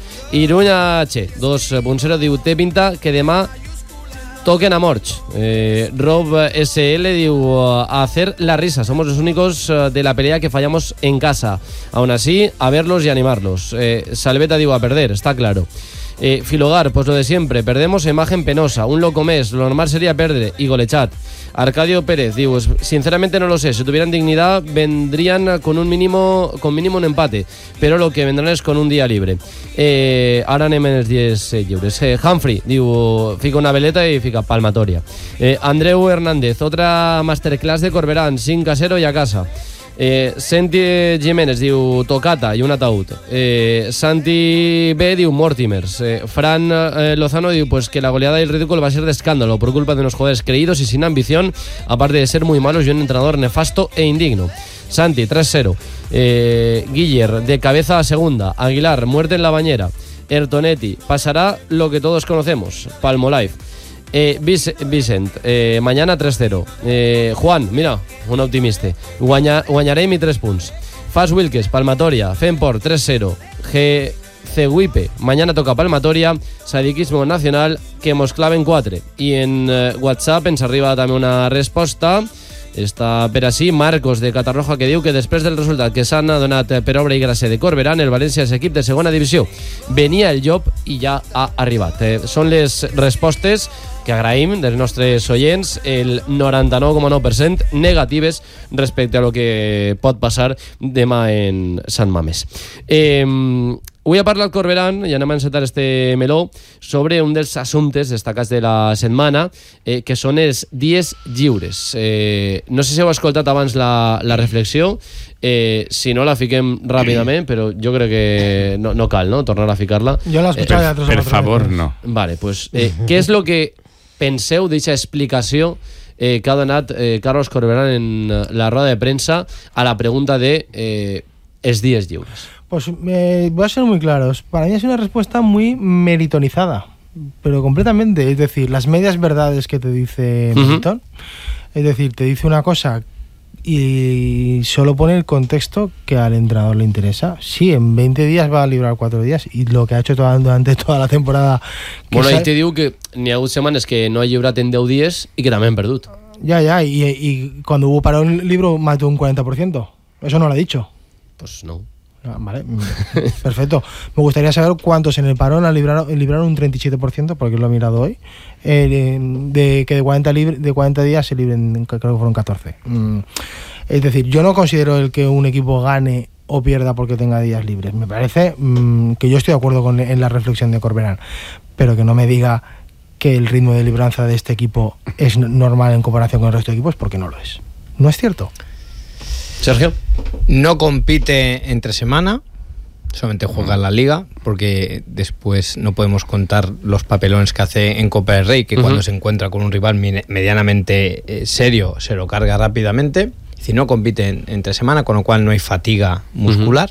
Iruña H dos punto cero diu: té pinta que demà toquen a Morch. Eh, Rob S L diu: a hacer la risa, somos los únicos de la pelea que fallamos en casa, aún así a verlos y animarlos. eh, Salveta diu: a perder, está claro. eh, Filogar, pues lo de siempre, perdemos imagen penosa, un loco mes, lo normal sería perder y golechat. Arcadio Pérez diu: sinceramente no lo sé, si tuvieran dignidad vendrían con un mínimo con mínimo un empate, pero lo que vendrán es con un día libre. eh, Ara anem en els dies eh, lliures. eh, Humphrey diu: fica una veleta y fica palmatoria. eh, Andreu Hernández: otra masterclass de Corberán, cinc a cero y a casa. Eh, Santi Jiménez diu: tocata i un ataúd. eh, Santi B diu: Mortimers. eh, Fran eh, Lozano diu: pues que la goleada y el ridículo va a ser de escándalo por culpa de unos jugadores creídos y sin ambición, aparte de ser muy malos y un entrenador nefasto e indigno. Santi, tres cero. eh, Guiller, de cabeza a segunda. Aguilar, muerte en la bañera. Ertonetti: pasará lo que todos conocemos, Palmolive. Eh, Vic- Vicent, eh, mañana tres cero. Eh, Juan, mira, un optimista. Guanya, guanyarem i tres punts. Fas Wilkes, Palmatoria. Femport, tres cero. G... Ceguipe, mañana toca Palmatoria. Sadiquismo Nacional, que mos claven quatre. I en eh, WhatsApp ens arriba també una resposta. Està per així Marcos de Catarroja, que diu que després del resultat que s'han donat per obra i gràcia de Corberán, el València és equip de segona divisió. Venia el llop i ja ha arribat. Eh, són les respostes que agraïm dels nostres oients, el noranta-nou coma nou per cent negatives respecte a lo que pot passar demà en Sant Mamés. Eh, Avui ha parlat Corberán, i anem a encetar este meló, sobre un dels assumptes destacats de la setmana, eh, que són els dies lliures. Eh, no sé si heu escoltat abans la, la reflexió, eh, si no la fiquem ràpidament, però jo crec que no, no cal, no?, tornar a ficar-la. Jo l'he escoltat Per, ja tres o per quatre favor, veces. no. Vale, pues, eh, què és el que penseu d'aquesta explicació eh, que ha donat eh, Carlos Corberán en eh, la roda de premsa a la pregunta de eh, els dies lliures? Pues eh, voy a ser muy claros. Para mí es una respuesta muy meritonizada, pero completamente. Es decir, las medias verdades que te dice Uh-huh. Meriton, es decir, te dice una cosa y solo pone el contexto que al entrenador le interesa. Sí, en veinte días va a librar cuatro días y lo que ha hecho toda, durante toda la temporada. Que Bueno, sa- ahí te diu que n'hi ha hagut setmanes que no ha lliurat en deu dies i que també han perdut. Ya, ya, y, y cuando hubo parón el libro mató un cuarenta por ciento. Eso no lo ha dicho. Pues no. Ah, vale, mm, perfecto. Me gustaría saber cuántos en el parón han librado, libraron un treinta y siete por ciento, porque lo he mirado hoy, eh, de que de cuarenta, libre, de cuarenta días se libren, creo que fueron catorce. Mm. Es decir, yo no considero el que un equipo gane o pierda porque tenga días libres. Me parece mm, que yo estoy de acuerdo con en la reflexión de Corberán, pero que no me diga que el ritmo de libranza de este equipo es normal en comparación con el resto de equipos, porque no lo es. ¿No es cierto? Sergio. No compite entre semana, solamente juega en la Liga, porque después no podemos contar los papelones que hace en Copa del Rey, que Uh-huh. cuando se encuentra con un rival mi- medianamente eh, serio se lo carga rápidamente. Es decir, no compite en- entre semana, con lo cual no hay fatiga muscular.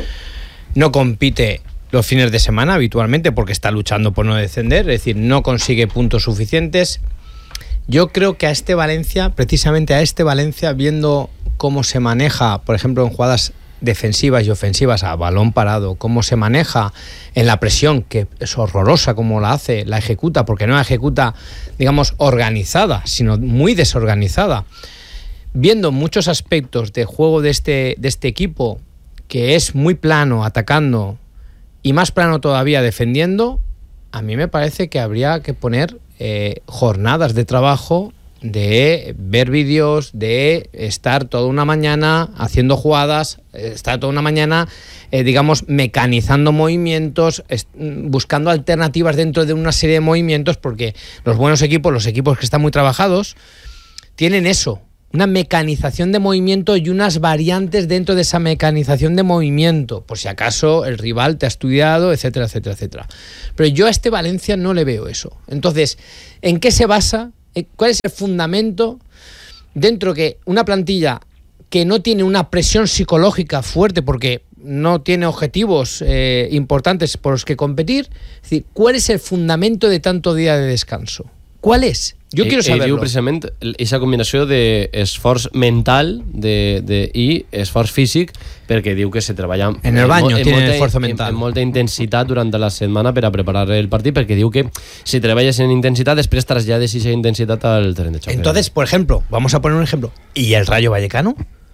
No compite los fines de semana habitualmente porque está luchando por no descender, es decir, no consigue puntos suficientes. Yo creo que a este Valencia, precisamente a este Valencia, viendo cómo se maneja, por ejemplo, en jugadas defensivas y ofensivas a balón parado, cómo se maneja en la presión, que es horrorosa como la hace, la ejecuta, porque no la ejecuta, digamos, organizada, sino muy desorganizada. Viendo muchos aspectos de juego de este, de este equipo, que es muy plano atacando y más plano todavía defendiendo, a mí me parece que habría que poner eh, jornadas de trabajo, de ver vídeos, de estar toda una mañana haciendo jugadas, estar toda una mañana, eh, digamos, mecanizando movimientos, est- buscando alternativas dentro de una serie de movimientos, porque los buenos equipos, los equipos que están muy trabajados, tienen eso, una mecanización de movimiento y unas variantes dentro de esa mecanización de movimiento, por si acaso el rival te ha estudiado, etcétera, etcétera, etcétera. Pero yo a este Valencia no le veo eso. Entonces, ¿en qué se basa? ¿Cuál es el fundamento dentro que una plantilla que no tiene una presión psicológica fuerte porque no tiene objetivos eh, importantes por los que competir? Es decir, ¿cuál es el fundamento de tanto día de descanso? ¿Cuál es? Yo I, quiero i diu saberlo. precisament aquesta combinació d'esforç mental de, de, i esforç físic, perquè diu que se treballa En el baño mo- tiene molta, esfuerzo en, mental. en molta intensitat durant la setmana per a preparar el partit, perquè diu que si treballes en intensitat després trasllades aquesta intensitat al terreny de xoc. Entonces, por ejemplo, vamos a poner un ejemplo. ¿Y el Rayo Vallecano?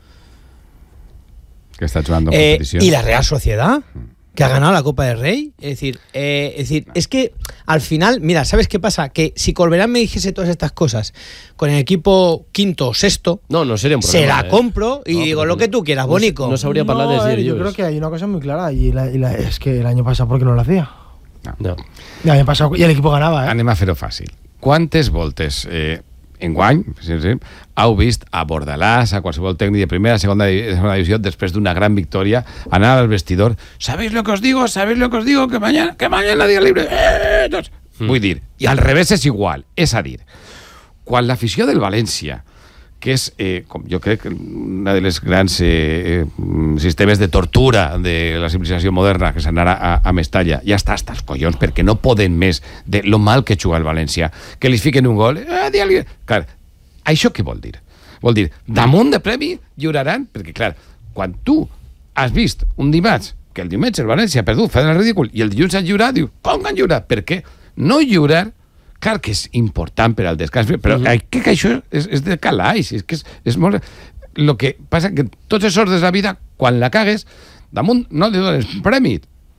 Que está jugando Eh, competición. ¿Y la Real Sociedad? Que ha ganado la Copa del Rey. Es decir, eh, es decir, es que al final, mira, ¿sabes qué pasa? Que si Corberán me dijese todas estas cosas con el equipo quinto o sexto, No, no seria un se problema. la eh? compro y No, digo però lo que tú quieras, no- Bonico. No sabria parlar No, dels a ver, dies yo lliures. creo que hay una cosa muy clara y, la- y la- es que el año pasado, ¿por qué no lo hacía? No. El año pasado y el equipo ganaba, ¿eh? Anem a fer-ho fàcil. Quantes voltes eh, enguany, sí, sí, heu vist a Bordalàs, a qualsevol tècnic de primera, segunda, di- segunda divisió, després d'una gran victòria, anar al vestidor, ¿sabéis lo que os digo? ¿Sabéis lo que os digo? Que mañana, que mañana día libre. Eh, doncs, mm. Vull dir, i al revés és igual, és a dir, quan l'afició del València que és, eh, com jo crec, una de les grans eh, sistemes de tortura de la civilització moderna, que s'anarà a, a Mestalla. Ja està, hasta els collons, perquè no poden més de lo mal que juga el València. Que li fiquen un gol. Eh, clar, això què vol dir? Vol dir, damunt de premi lliuraran, perquè clar, quan tu has vist un dimarts que el diumenge el València ha perdut, fa el ridícul, i el dilluns han lliurat, diu, com han lliurat? Per què? No lliurar, clar que és important per al descans, però uh-huh. que, que això és, és de calaix, és que és, és molt... El que passa que tots els sorts de la vida, quan la cagues, damunt no li dones premi.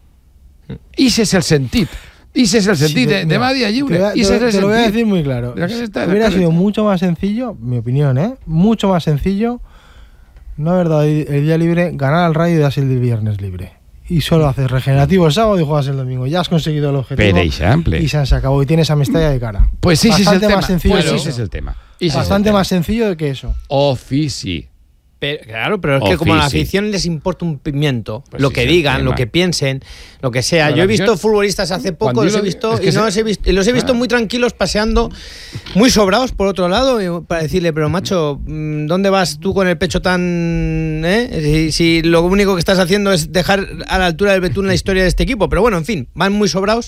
I ese és el sentit. Y ese es el sentido sí, de, de Badia Lliure. Te, te, te, te lo voy a decir muy claro. Está, Hubiera sido mucho más sencillo, mi opinión, ¿eh? Mucho más sencillo no haber dado el día libre, ganar al Rayo y darse el viernes libre. Y solo haces regenerativo el sábado y juegas el domingo. Ya has conseguido el objetivo. Pero y se acabó. Y tienes a Mestalla de cara. Pues sí, sí es el tema. Más sencillo pues sí, ese es el tema. Bastante más sencillo que eso. Ofici. Pero, claro, pero es que como a la afición les importa un pimiento, pues lo sí, que digan, lo que piensen, lo que sea. Yo he visto futbolistas hace poco, los he visto, es y no los he visto, y los he visto ah. muy tranquilos paseando, muy sobrados por otro lado, para decirle, pero macho, ¿dónde vas tú con el pecho tan... Eh? Si, si lo único que estás haciendo es dejar a la altura del betún la historia de este equipo? Pero bueno, en fin, van muy sobrados.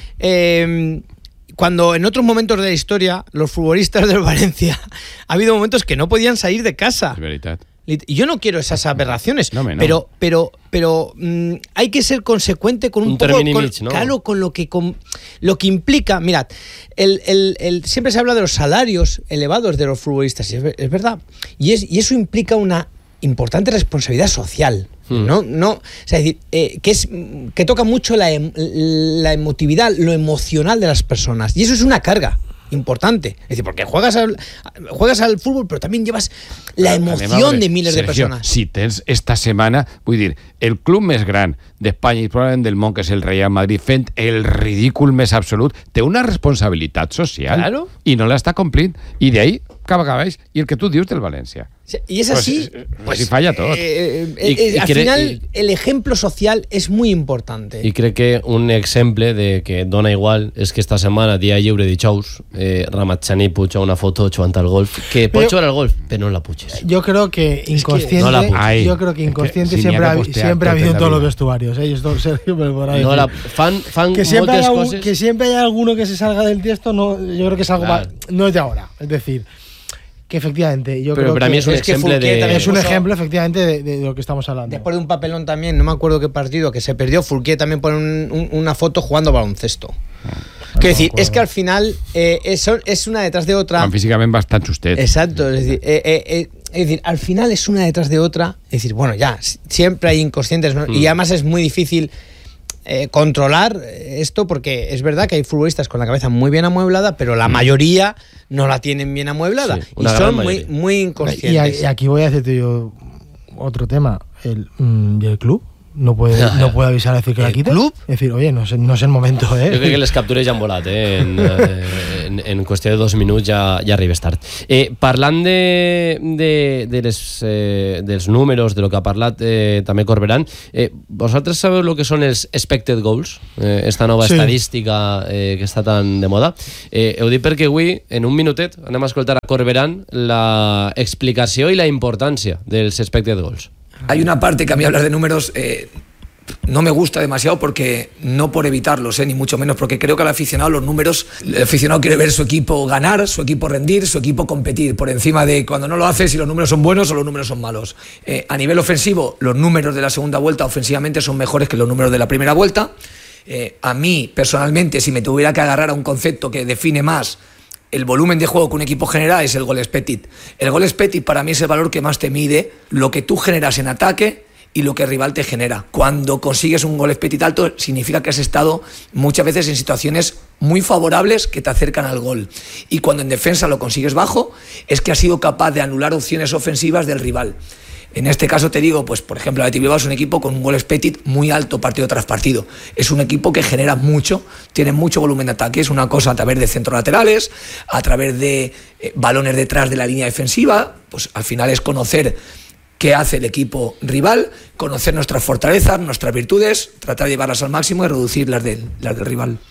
Eh, Cuando en otros momentos de la historia, los futbolistas del Valencia, ha habido momentos que no podían salir de casa. Es verdad. Y yo no quiero esas aberraciones, no, no. pero pero pero mmm, hay que ser consecuente con un, un poco con, image, ¿no? Claro, con lo que con lo que implica. Mirad, el, el, el, siempre se habla de los salarios elevados de los futbolistas, y es, es verdad, y es y eso implica una importante responsabilidad social. Hmm. No, no, o sea, es decir, eh, que es que toca mucho la, la emotividad, lo emocional de las personas, y eso es una carga importante. Es decir, porque juegas al, juegas al fútbol, però també llevas la emoción de miles Sergio, de persones. Si tens esta setmana, vull dir, el club més gran d'Espanya i probablement del món, que és el Real Madrid, fent el ridícul més absolut, té una responsabilitat social, claro. I no l'està complint. I d'ahí cap a baix, i el que tu dius del València. Y es así, pues, pues si falla todo. Eh, eh, y, y al final, y, el ejemplo social es muy importante. I crec que un exemple de que dona igual és que esta setmana, dia lliure dijous, eh, Ramadjani puja una foto jugant al golf, que pot jugar al golf, pero no la puches. Yo creo que inconsciente, es que no la Ay, yo creo que inconsciente es que siempre, ha, siempre ha habido en todos los vestuarios. ¿eh? Esto, Sergio, me lo no la, fan, fan que, siempre hay algún, que siempre hay alguno que se salga del tiesto, no, yo creo que es algo claro. más, no es de ahora. Es decir, que efectivamente yo pero creo para que mí es un, es, ejemplo, que de... es un ejemplo efectivamente de, de lo que estamos hablando. Después de un papelón también, no me acuerdo qué partido que se perdió, Fourquier también pone un, un, una foto jugando baloncesto. Ah, Quiero decir, es que al final eh, es, es una detrás de otra. Van físicamente bastante usted. Exacto, es decir, eh, eh, eh, es decir, al final es una detrás de otra. Es decir, bueno, ya, siempre hay inconscientes, ¿no? mm. Y además es muy difícil Eh, controlar esto, porque es verdad que hay futbolistas con la cabeza muy bien amueblada, pero la mayoría no la tienen bien amueblada, sí, y son muy, muy inconscientes. Y, y aquí voy a decirte yo otro tema, el, mm, ¿y el club? No puede, no puede avisar a decir que la quite. ¿El club? Es decir, oye, no es, no es el momento, eh? Jo crec que les captures ja han volat, eh? En, en, en qüestió de dos minuts ja, ja arribes tard. Eh, parlant de, de, de les, eh, dels números, de lo que ha parlat eh, també Corberán, eh, vosaltres sabeu el que són els expected goals? Eh, esta nova sí. estadística eh, que està tan de moda. Eh, heu dit perquè avui, en un minutet, anem a escoltar a Corberán la explicació i la importància dels expected goals. Hay una parte que a mí hablar de números eh, no me gusta demasiado, porque no por evitarlos, eh, ni mucho menos, porque creo que al aficionado los números, el aficionado quiere ver su equipo ganar, su equipo rendir, su equipo competir, por encima de cuando no lo hace si los números son buenos o los números son malos. Eh, a nivel ofensivo, los números de la segunda vuelta ofensivamente son mejores que los números de la primera vuelta. Eh, a mí, personalmente, si me tuviera que agarrar a un concepto que define más el volumen de juego que un equipo genera, es el goal expected. El goal expected para mí es el valor que más te mide lo que tú generas en ataque y lo que el rival te genera. Cuando consigues un goal expected alto, significa que has estado muchas veces en situaciones muy favorables que te acercan al gol. Y cuando en defensa lo consigues bajo, es que has sido capaz de anular opciones ofensivas del rival. En este caso te digo, pues por ejemplo, Athletic Bilbao es un equipo con un goal expected muy alto partido tras partido. Es un equipo que genera mucho, tiene mucho volumen de ataque. Es una cosa a través de centros laterales, a través de eh, balones detrás de la línea defensiva. Pues al final es conocer qué hace el equipo rival, conocer nuestras fortalezas, nuestras virtudes, tratar de llevarlas al máximo y reducir las del, las del rival.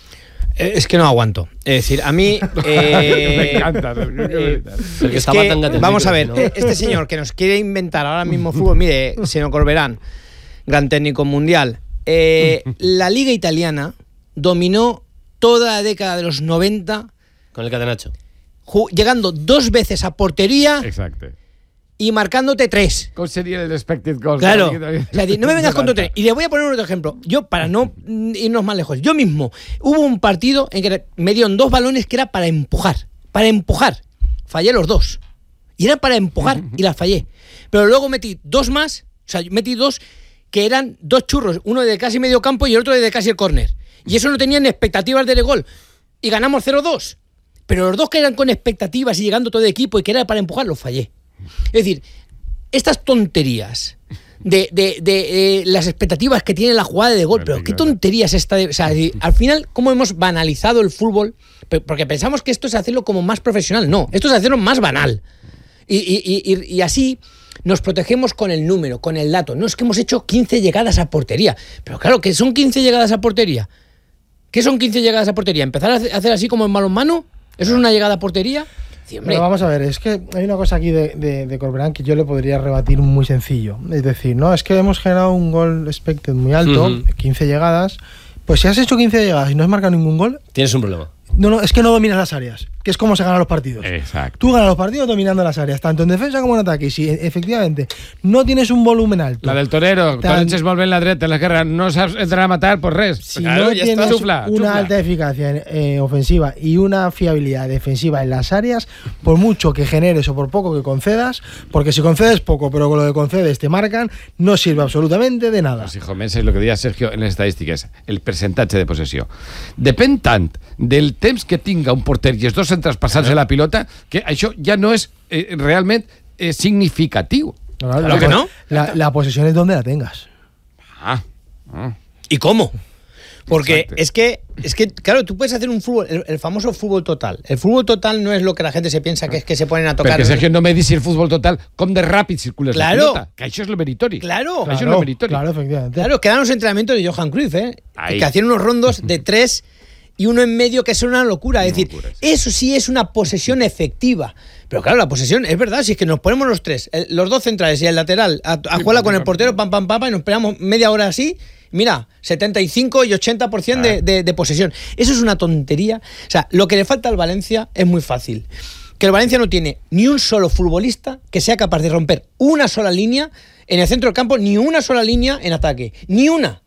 Eh, es que no aguanto. Es decir, a mí... Eh, Me encanta. eh, El que es estaba que, tan gatendito, vamos a ver, ¿no? eh, este señor que nos quiere inventar ahora mismo fútbol, mire, señor Corberán, gran técnico mundial, eh, la liga italiana dominó toda la década de los noventa, Con el catenacho. ju- llegando dos veces a portería Exacto. y marcándote tres. ¿Cómo sería el expected goals? Claro, o sea, no me vengas con tu tren. Y le voy a poner otro ejemplo. Yo, para no mm, irnos más lejos, yo mismo, hubo un partido en que me dieron dos balones que era para empujar. Para empujar. Fallé los dos. Y era para empujar y las fallé. Pero luego metí dos más, o sea, metí dos que eran dos churros, uno de casi medio campo y el otro de casi el córner. Y eso no tenían expectativas de gol. Y ganamos cero dos. Pero los dos que eran con expectativas y llegando todo el equipo y que era para empujar, los fallé. Es decir, estas tonterías de, de, de, de las expectativas que tiene la jugada de gol, pero qué tonterías esta de, o sea, de, al final, cómo hemos banalizado el fútbol, porque pensamos que esto es hacerlo como más profesional. No, esto es hacerlo más banal. Y, y, y, y así nos protegemos con el número, con el dato. No es que hemos hecho quince llegadas a portería, pero claro, ¿qué son quince llegadas a portería? ¿Qué son quince llegadas a portería? ¿Empezar a hacer así como en balonmano? ¿Eso es una llegada a portería? Sí, Pero vamos a ver, es que hay una cosa aquí de, de, de Corberán que yo le podría rebatir muy sencillo. Es decir, no, es que hemos generado un gol expected muy alto, uh-huh. quince llegadas. Pues si has hecho quince llegadas y no has marcado ningún gol, tienes un problema. No, no, es que no dominas las áreas, que es como se ganan los partidos. Exacto. Tú ganas los partidos dominando las áreas, tanto en defensa como en ataque. Y si efectivamente no tienes un volumen alto. La del torero, tan, tu molt ben la dreta en la guerra, no sabes entrar a matar, pues res. Si claro, no ya tienes está. Chufla, una chufla. alta eficacia eh, ofensiva y una fiabilidad defensiva en las áreas, por mucho que generes o por poco que concedas, porque si concedes poco, pero con lo que concedes te marcan, no sirve absolutamente de nada. Pues hijo, menys lo que deia Sergio en les estadístiques, el percentatge de possessió. Depèn tant del temps que tinga un porter i els dos centres passats de la pilota, que això ja no és eh, realment eh, significatiu. Claro, claro la, que no. La, la posesión es donde la tengas. Ah, ah. ¿Y cómo? Porque Exacto. es que, es que, claro, tú puedes hacer un fútbol, el, el famoso fútbol total. El fútbol total no es lo que la gente se piensa que es que se ponen a tocar. Perquè Sergio no me dici el futbol total com de ràpid circules claro. la pilota, que això és lo meritori. Claro. Això és Claro, lo meritori. claro, efectivamente. Claro, quedan los entrenamientos de Johan Cruyff, ¿eh? Ahí. Que hacían unos rondos de tres y uno en medio, que es una locura. Es Una decir, locura, sí. eso sí es una posesión efectiva. Pero claro, la posesión es verdad, si es que nos ponemos los tres, el, los dos centrales y el lateral, a, a jugarla con el portero, pam, pam, pam, pam, y nos esperamos media hora así. Mira, setenta y cinco y ochenta por ciento de, de, de posesión. Eso es una tontería. O sea, lo que le falta al Valencia es muy fácil. Que el Valencia no tiene ni un solo futbolista que sea capaz de romper una sola línea en el centro del campo, ni una sola línea en ataque. Ni una.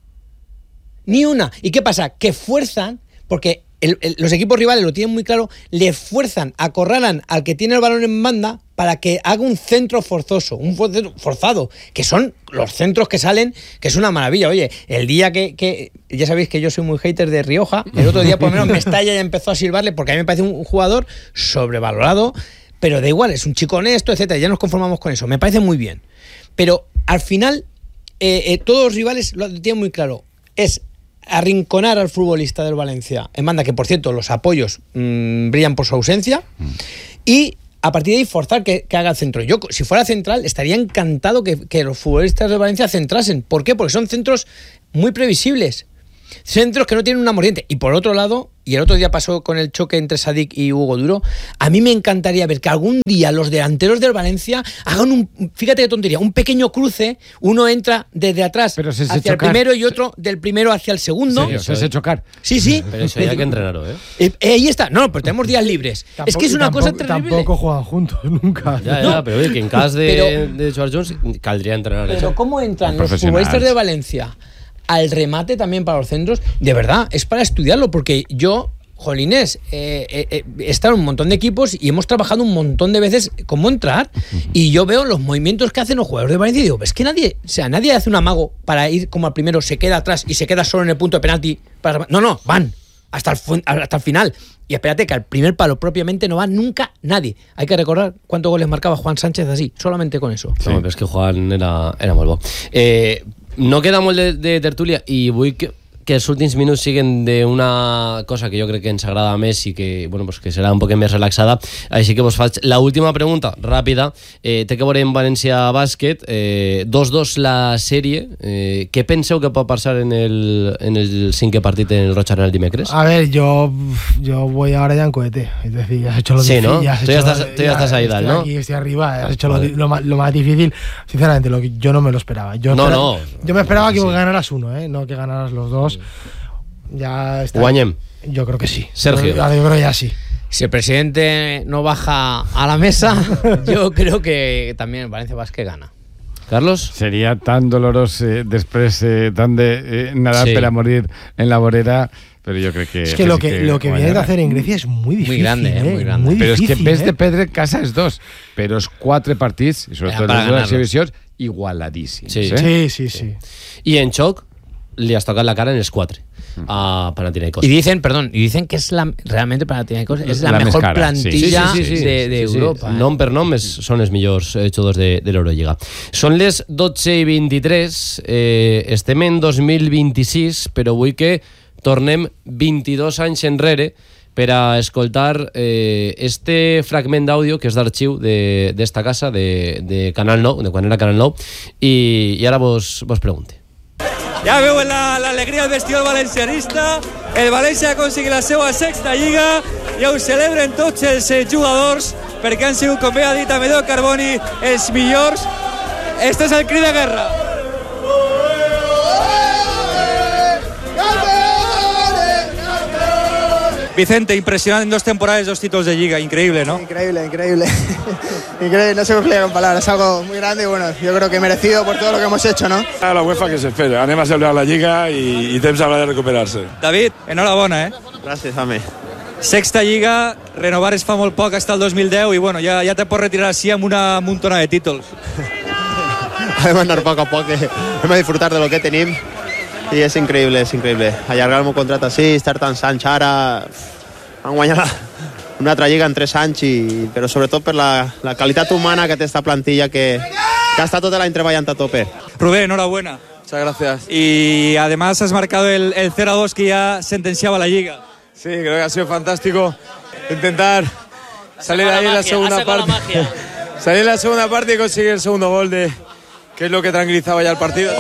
Ni una. ¿Y qué pasa? Que fuerzan, porque el, el, los equipos rivales lo tienen muy claro, le fuerzan, acorralan al que tiene el balón en banda para que haga un centro forzoso, un centro forzado, que son los centros que salen, que es una maravilla. Oye, el día que, que ya sabéis que yo soy muy hater de Rioja, el otro día por lo menos Mestalla ya empezó a silbarle, porque a mí me parece un jugador sobrevalorado, pero da igual, es un chico honesto, etcétera. Ya nos conformamos con eso, me parece muy bien. Pero al final, eh, eh, todos los rivales lo tienen muy claro, es arrinconar al futbolista del Valencia en banda, que por cierto los apoyos mmm, brillan por su ausencia, y a partir de ahí forzar que, que haga el centro. Yo, si fuera central, estaría encantado que, que los futbolistas del Valencia centrasen. ¿Por qué? Porque son centros muy previsibles, centros que no tienen una mordiente. Y por otro lado, y el otro día pasó con el choque entre Sadik y Hugo Duro, a mí me encantaría ver que algún día los delanteros del Valencia hagan un, fíjate qué tontería, un pequeño cruce, uno entra desde atrás Pero se hacia se el chocar. primero y otro del primero hacia el segundo. Serio, se hace chocar. Sí, sí. Pero eso ya hay que entrenarlo, ¿eh? Eh, eh, ahí está. No, pero tenemos días libres. Tampoco- es que es una tampoco, cosa terrible. Tampoco juegan juntos, nunca. Ya, No. ya, pero oye, que en cas de, Pero- de George Jones caldría entrenar Pero eso. ¿cómo entran los Profesionales. futbolistas de Valencia al remate también para los centros? De verdad, es para estudiarlo, porque yo, jolines, eh, eh, eh, he estado en un montón de equipos y hemos trabajado un montón de veces cómo entrar, y yo veo los movimientos que hacen los jugadores de Valencia y digo, es que nadie, o sea, nadie hace un amago para ir como al primero, se queda atrás y se queda solo en el punto de penalti. Para... No, no, van hasta el, fu- hasta el final. Y espérate que al primer palo propiamente no va nunca nadie. Hay que recordar cuántos goles marcaba Juan Sánchez así, solamente con eso. No, però és que Juan era, era molt bo. Eh, no queda molt de, de tertúlia i vull que, que els últims minuts siguen d'una cosa que jo crec que ens agrada més i que, bueno, pues que serà un poc més relaxada, així que vos faig la última pregunta ràpida. Eh, té que veure en València Bàsquet, eh, dos dos la sèrie. Eh, què penseu que pot passar en el, en el cinquè partit en el Roig el dimecres? A ver, yo, yo voy ahora ya en cohete. Es decir, ya has hecho lo Sí, difícil. ¿no? Ya has Tú ya hecho estás- lo- tú ya estás ahí, estoy Dal, ¿no? Aquí, estoy arriba. Has hecho Vale. lo, lo, ma- lo más difícil. Sinceramente, lo que yo no me lo esperaba. Yo No, espera- no. Yo me esperaba que Sí. ganaras uno, ¿eh? No que ganaras los dos. Ya está. Guanyem. Yo creo que sí. Sergio. Yo, yo creo que ya sí. Si el presidente no baja a la mesa, yo creo que también el Valencia Basket gana. Carlos? Sería tan doloroso eh, després eh, tan de eh, nadar Sí. per a morir en la vorera, pero yo creo que... Es que lo sí que, lo que viene de guanyarà. hacer en Grecia es muy difícil. grande, eh, ¿eh? muy grande. Però és que difícil, ves ¿eh? de perdre en casa els dos, però els quatre partits, i sobretot Era per les dues ganar-los. exhibicions, igualadíssims. Sí. eh? Sí, sí, sí. I en xoc li has tocat la cara en els quatre a Panathinaikos. Y dicen, perdón, y dicen que es la realmente Panathinaikos es la, La mejor més cara, sí. plantilla Sí, sí, sí, sí. de, de Sí, sí. Europa. eh. Nom per nom és, són els millors eh, jugadors de, de l'Eurolliga. Són les dotze i vint-i-tres, eh, estem en dos mil vint-i-sis, però vull que tornem vint-i-dos anys enrere per a escoltar eh, este fragment d'àudio que és d'arxiu de- d'esta casa, de, de Canal nou, de quan era Canal nou, i, i ara vos, vos pregunte. Ja veu la, l'alegria del vestidor valencianista. El València ha aconseguit la seva sexta lliga i ho celebren tots els eh, jugadors perquè han sigut, com bé ha dit Amedeo Carboni, els millors. Este és el crit de guerra. Vicente, impresionante en dos temporadas, dos títulos de liga, increíble, ¿no? Increíble, increíble. Increíble, no se me explica con palabras, es algo muy grande y bueno, yo creo que merecido por todo lo que hemos hecho, ¿no? A la UEFA que s'espera, anem a celebrar la Lliga i, i temps haurà de recuperar-se. David, enhorabona, eh? Gràcies, home. Sexta lliga, renovar es fa molt poc, hasta el dos mil deu, i bueno, ja, ja te pots retirar així amb una muntona de títols. Hem d'anar a poc a poc, eh? hem de disfrutar de lo que tenim i és increïble, és increïble. Allargar el meu contracte així, estar tants anys ara, han guanyat la, una altra lliga en tres anys, i, però sobretot per la, la qualitat humana que té esta plantilla que, que ha estat tot l'any treballant a tope. Rubén, enhorabuena. Muchas gracias. Y además has marcado el, el cero a dos que ya sentenciaba la liga. Sí, creo que ha sido fantástico intentar salir ahí en la segunda parte. Salir en la segunda parte y conseguir el segundo gol, de, que es lo que tranquilizaba ya el partido.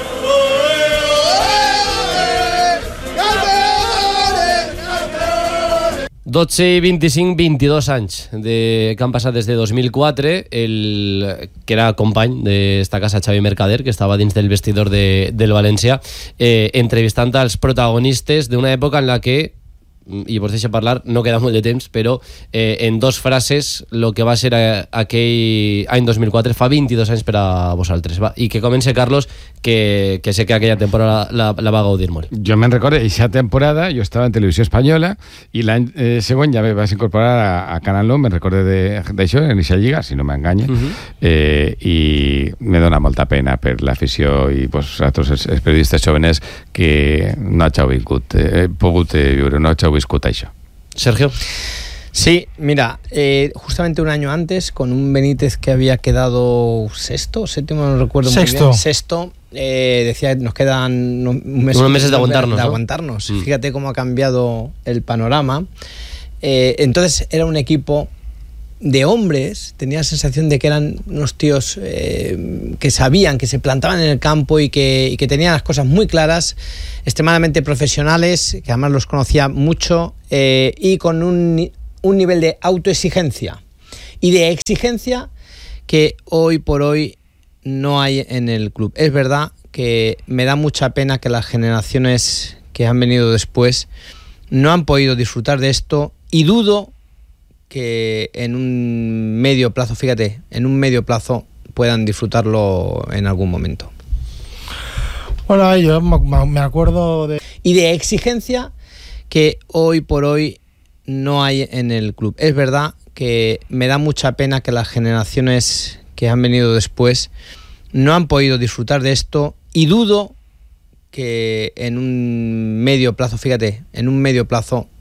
dotze i vint-i-cinc, vint-i-dos anys de, que han passat des de dos mil quatre, el, que era company d'esta casa, Xavi Mercader, que estava dins del vestidor de, del València, eh, entrevistant als protagonistes d'una època en la que, i vos deixo parlar, no queda molt de temps, però eh, en dos frases el que va ser a, aquell any dos mil quatre fa vint-i-dos anys per a vosaltres, va? I que comença Carlos, que, que sé que aquella temporada la, la va gaudir molt. Jo me'n recordo, aquesta temporada jo estava en Televisió Espanyola i l'any eh, següent ja me vas incorporar a, a Canal nou, me'n recordo d'això, en aquesta lliga, si no m'enganya, uh -huh. eh, i me dona molta pena per l'afició i vosaltres, els, els periodistes jóvenes, que no hàgiu vingut, eh, pogut eh, viure, no hàgiu viscut això. Sergio. Sí, mira, eh, justamente un año antes, con un Benítez que había quedado sexto, séptimo, no recuerdo Sexto. muy bien, sexto, eh, decía, nos quedan unos meses, Unos meses de aguantarnos, de ¿no? aguantarnos. Mm. Fíjate cómo ha cambiado el panorama. Eh, entonces era un equipo de hombres, tenía la sensación de que eran unos tíos eh, que sabían, que se plantaban en el campo y que, y que tenían las cosas muy claras, extremadamente profesionales, que además los conocía mucho, eh, y con un, ni- un nivel de autoexigencia y de exigencia que hoy por hoy no hay en el club. Es verdad que me da mucha pena que las generaciones que han venido después no han podido disfrutar de esto, y dudo que en un medio plazo, fíjate, en un medio plazo puedan disfrutarlo en algún momento. Bueno, a ver, yo me me acuerdo de... Y de exigencia que hoy por hoy no hay en el club. Es verdad que me da mucha pena que las generaciones que han venido después no han podido disfrutar de esto, y dudo que en un medio plazo, fíjate, en un medio plazo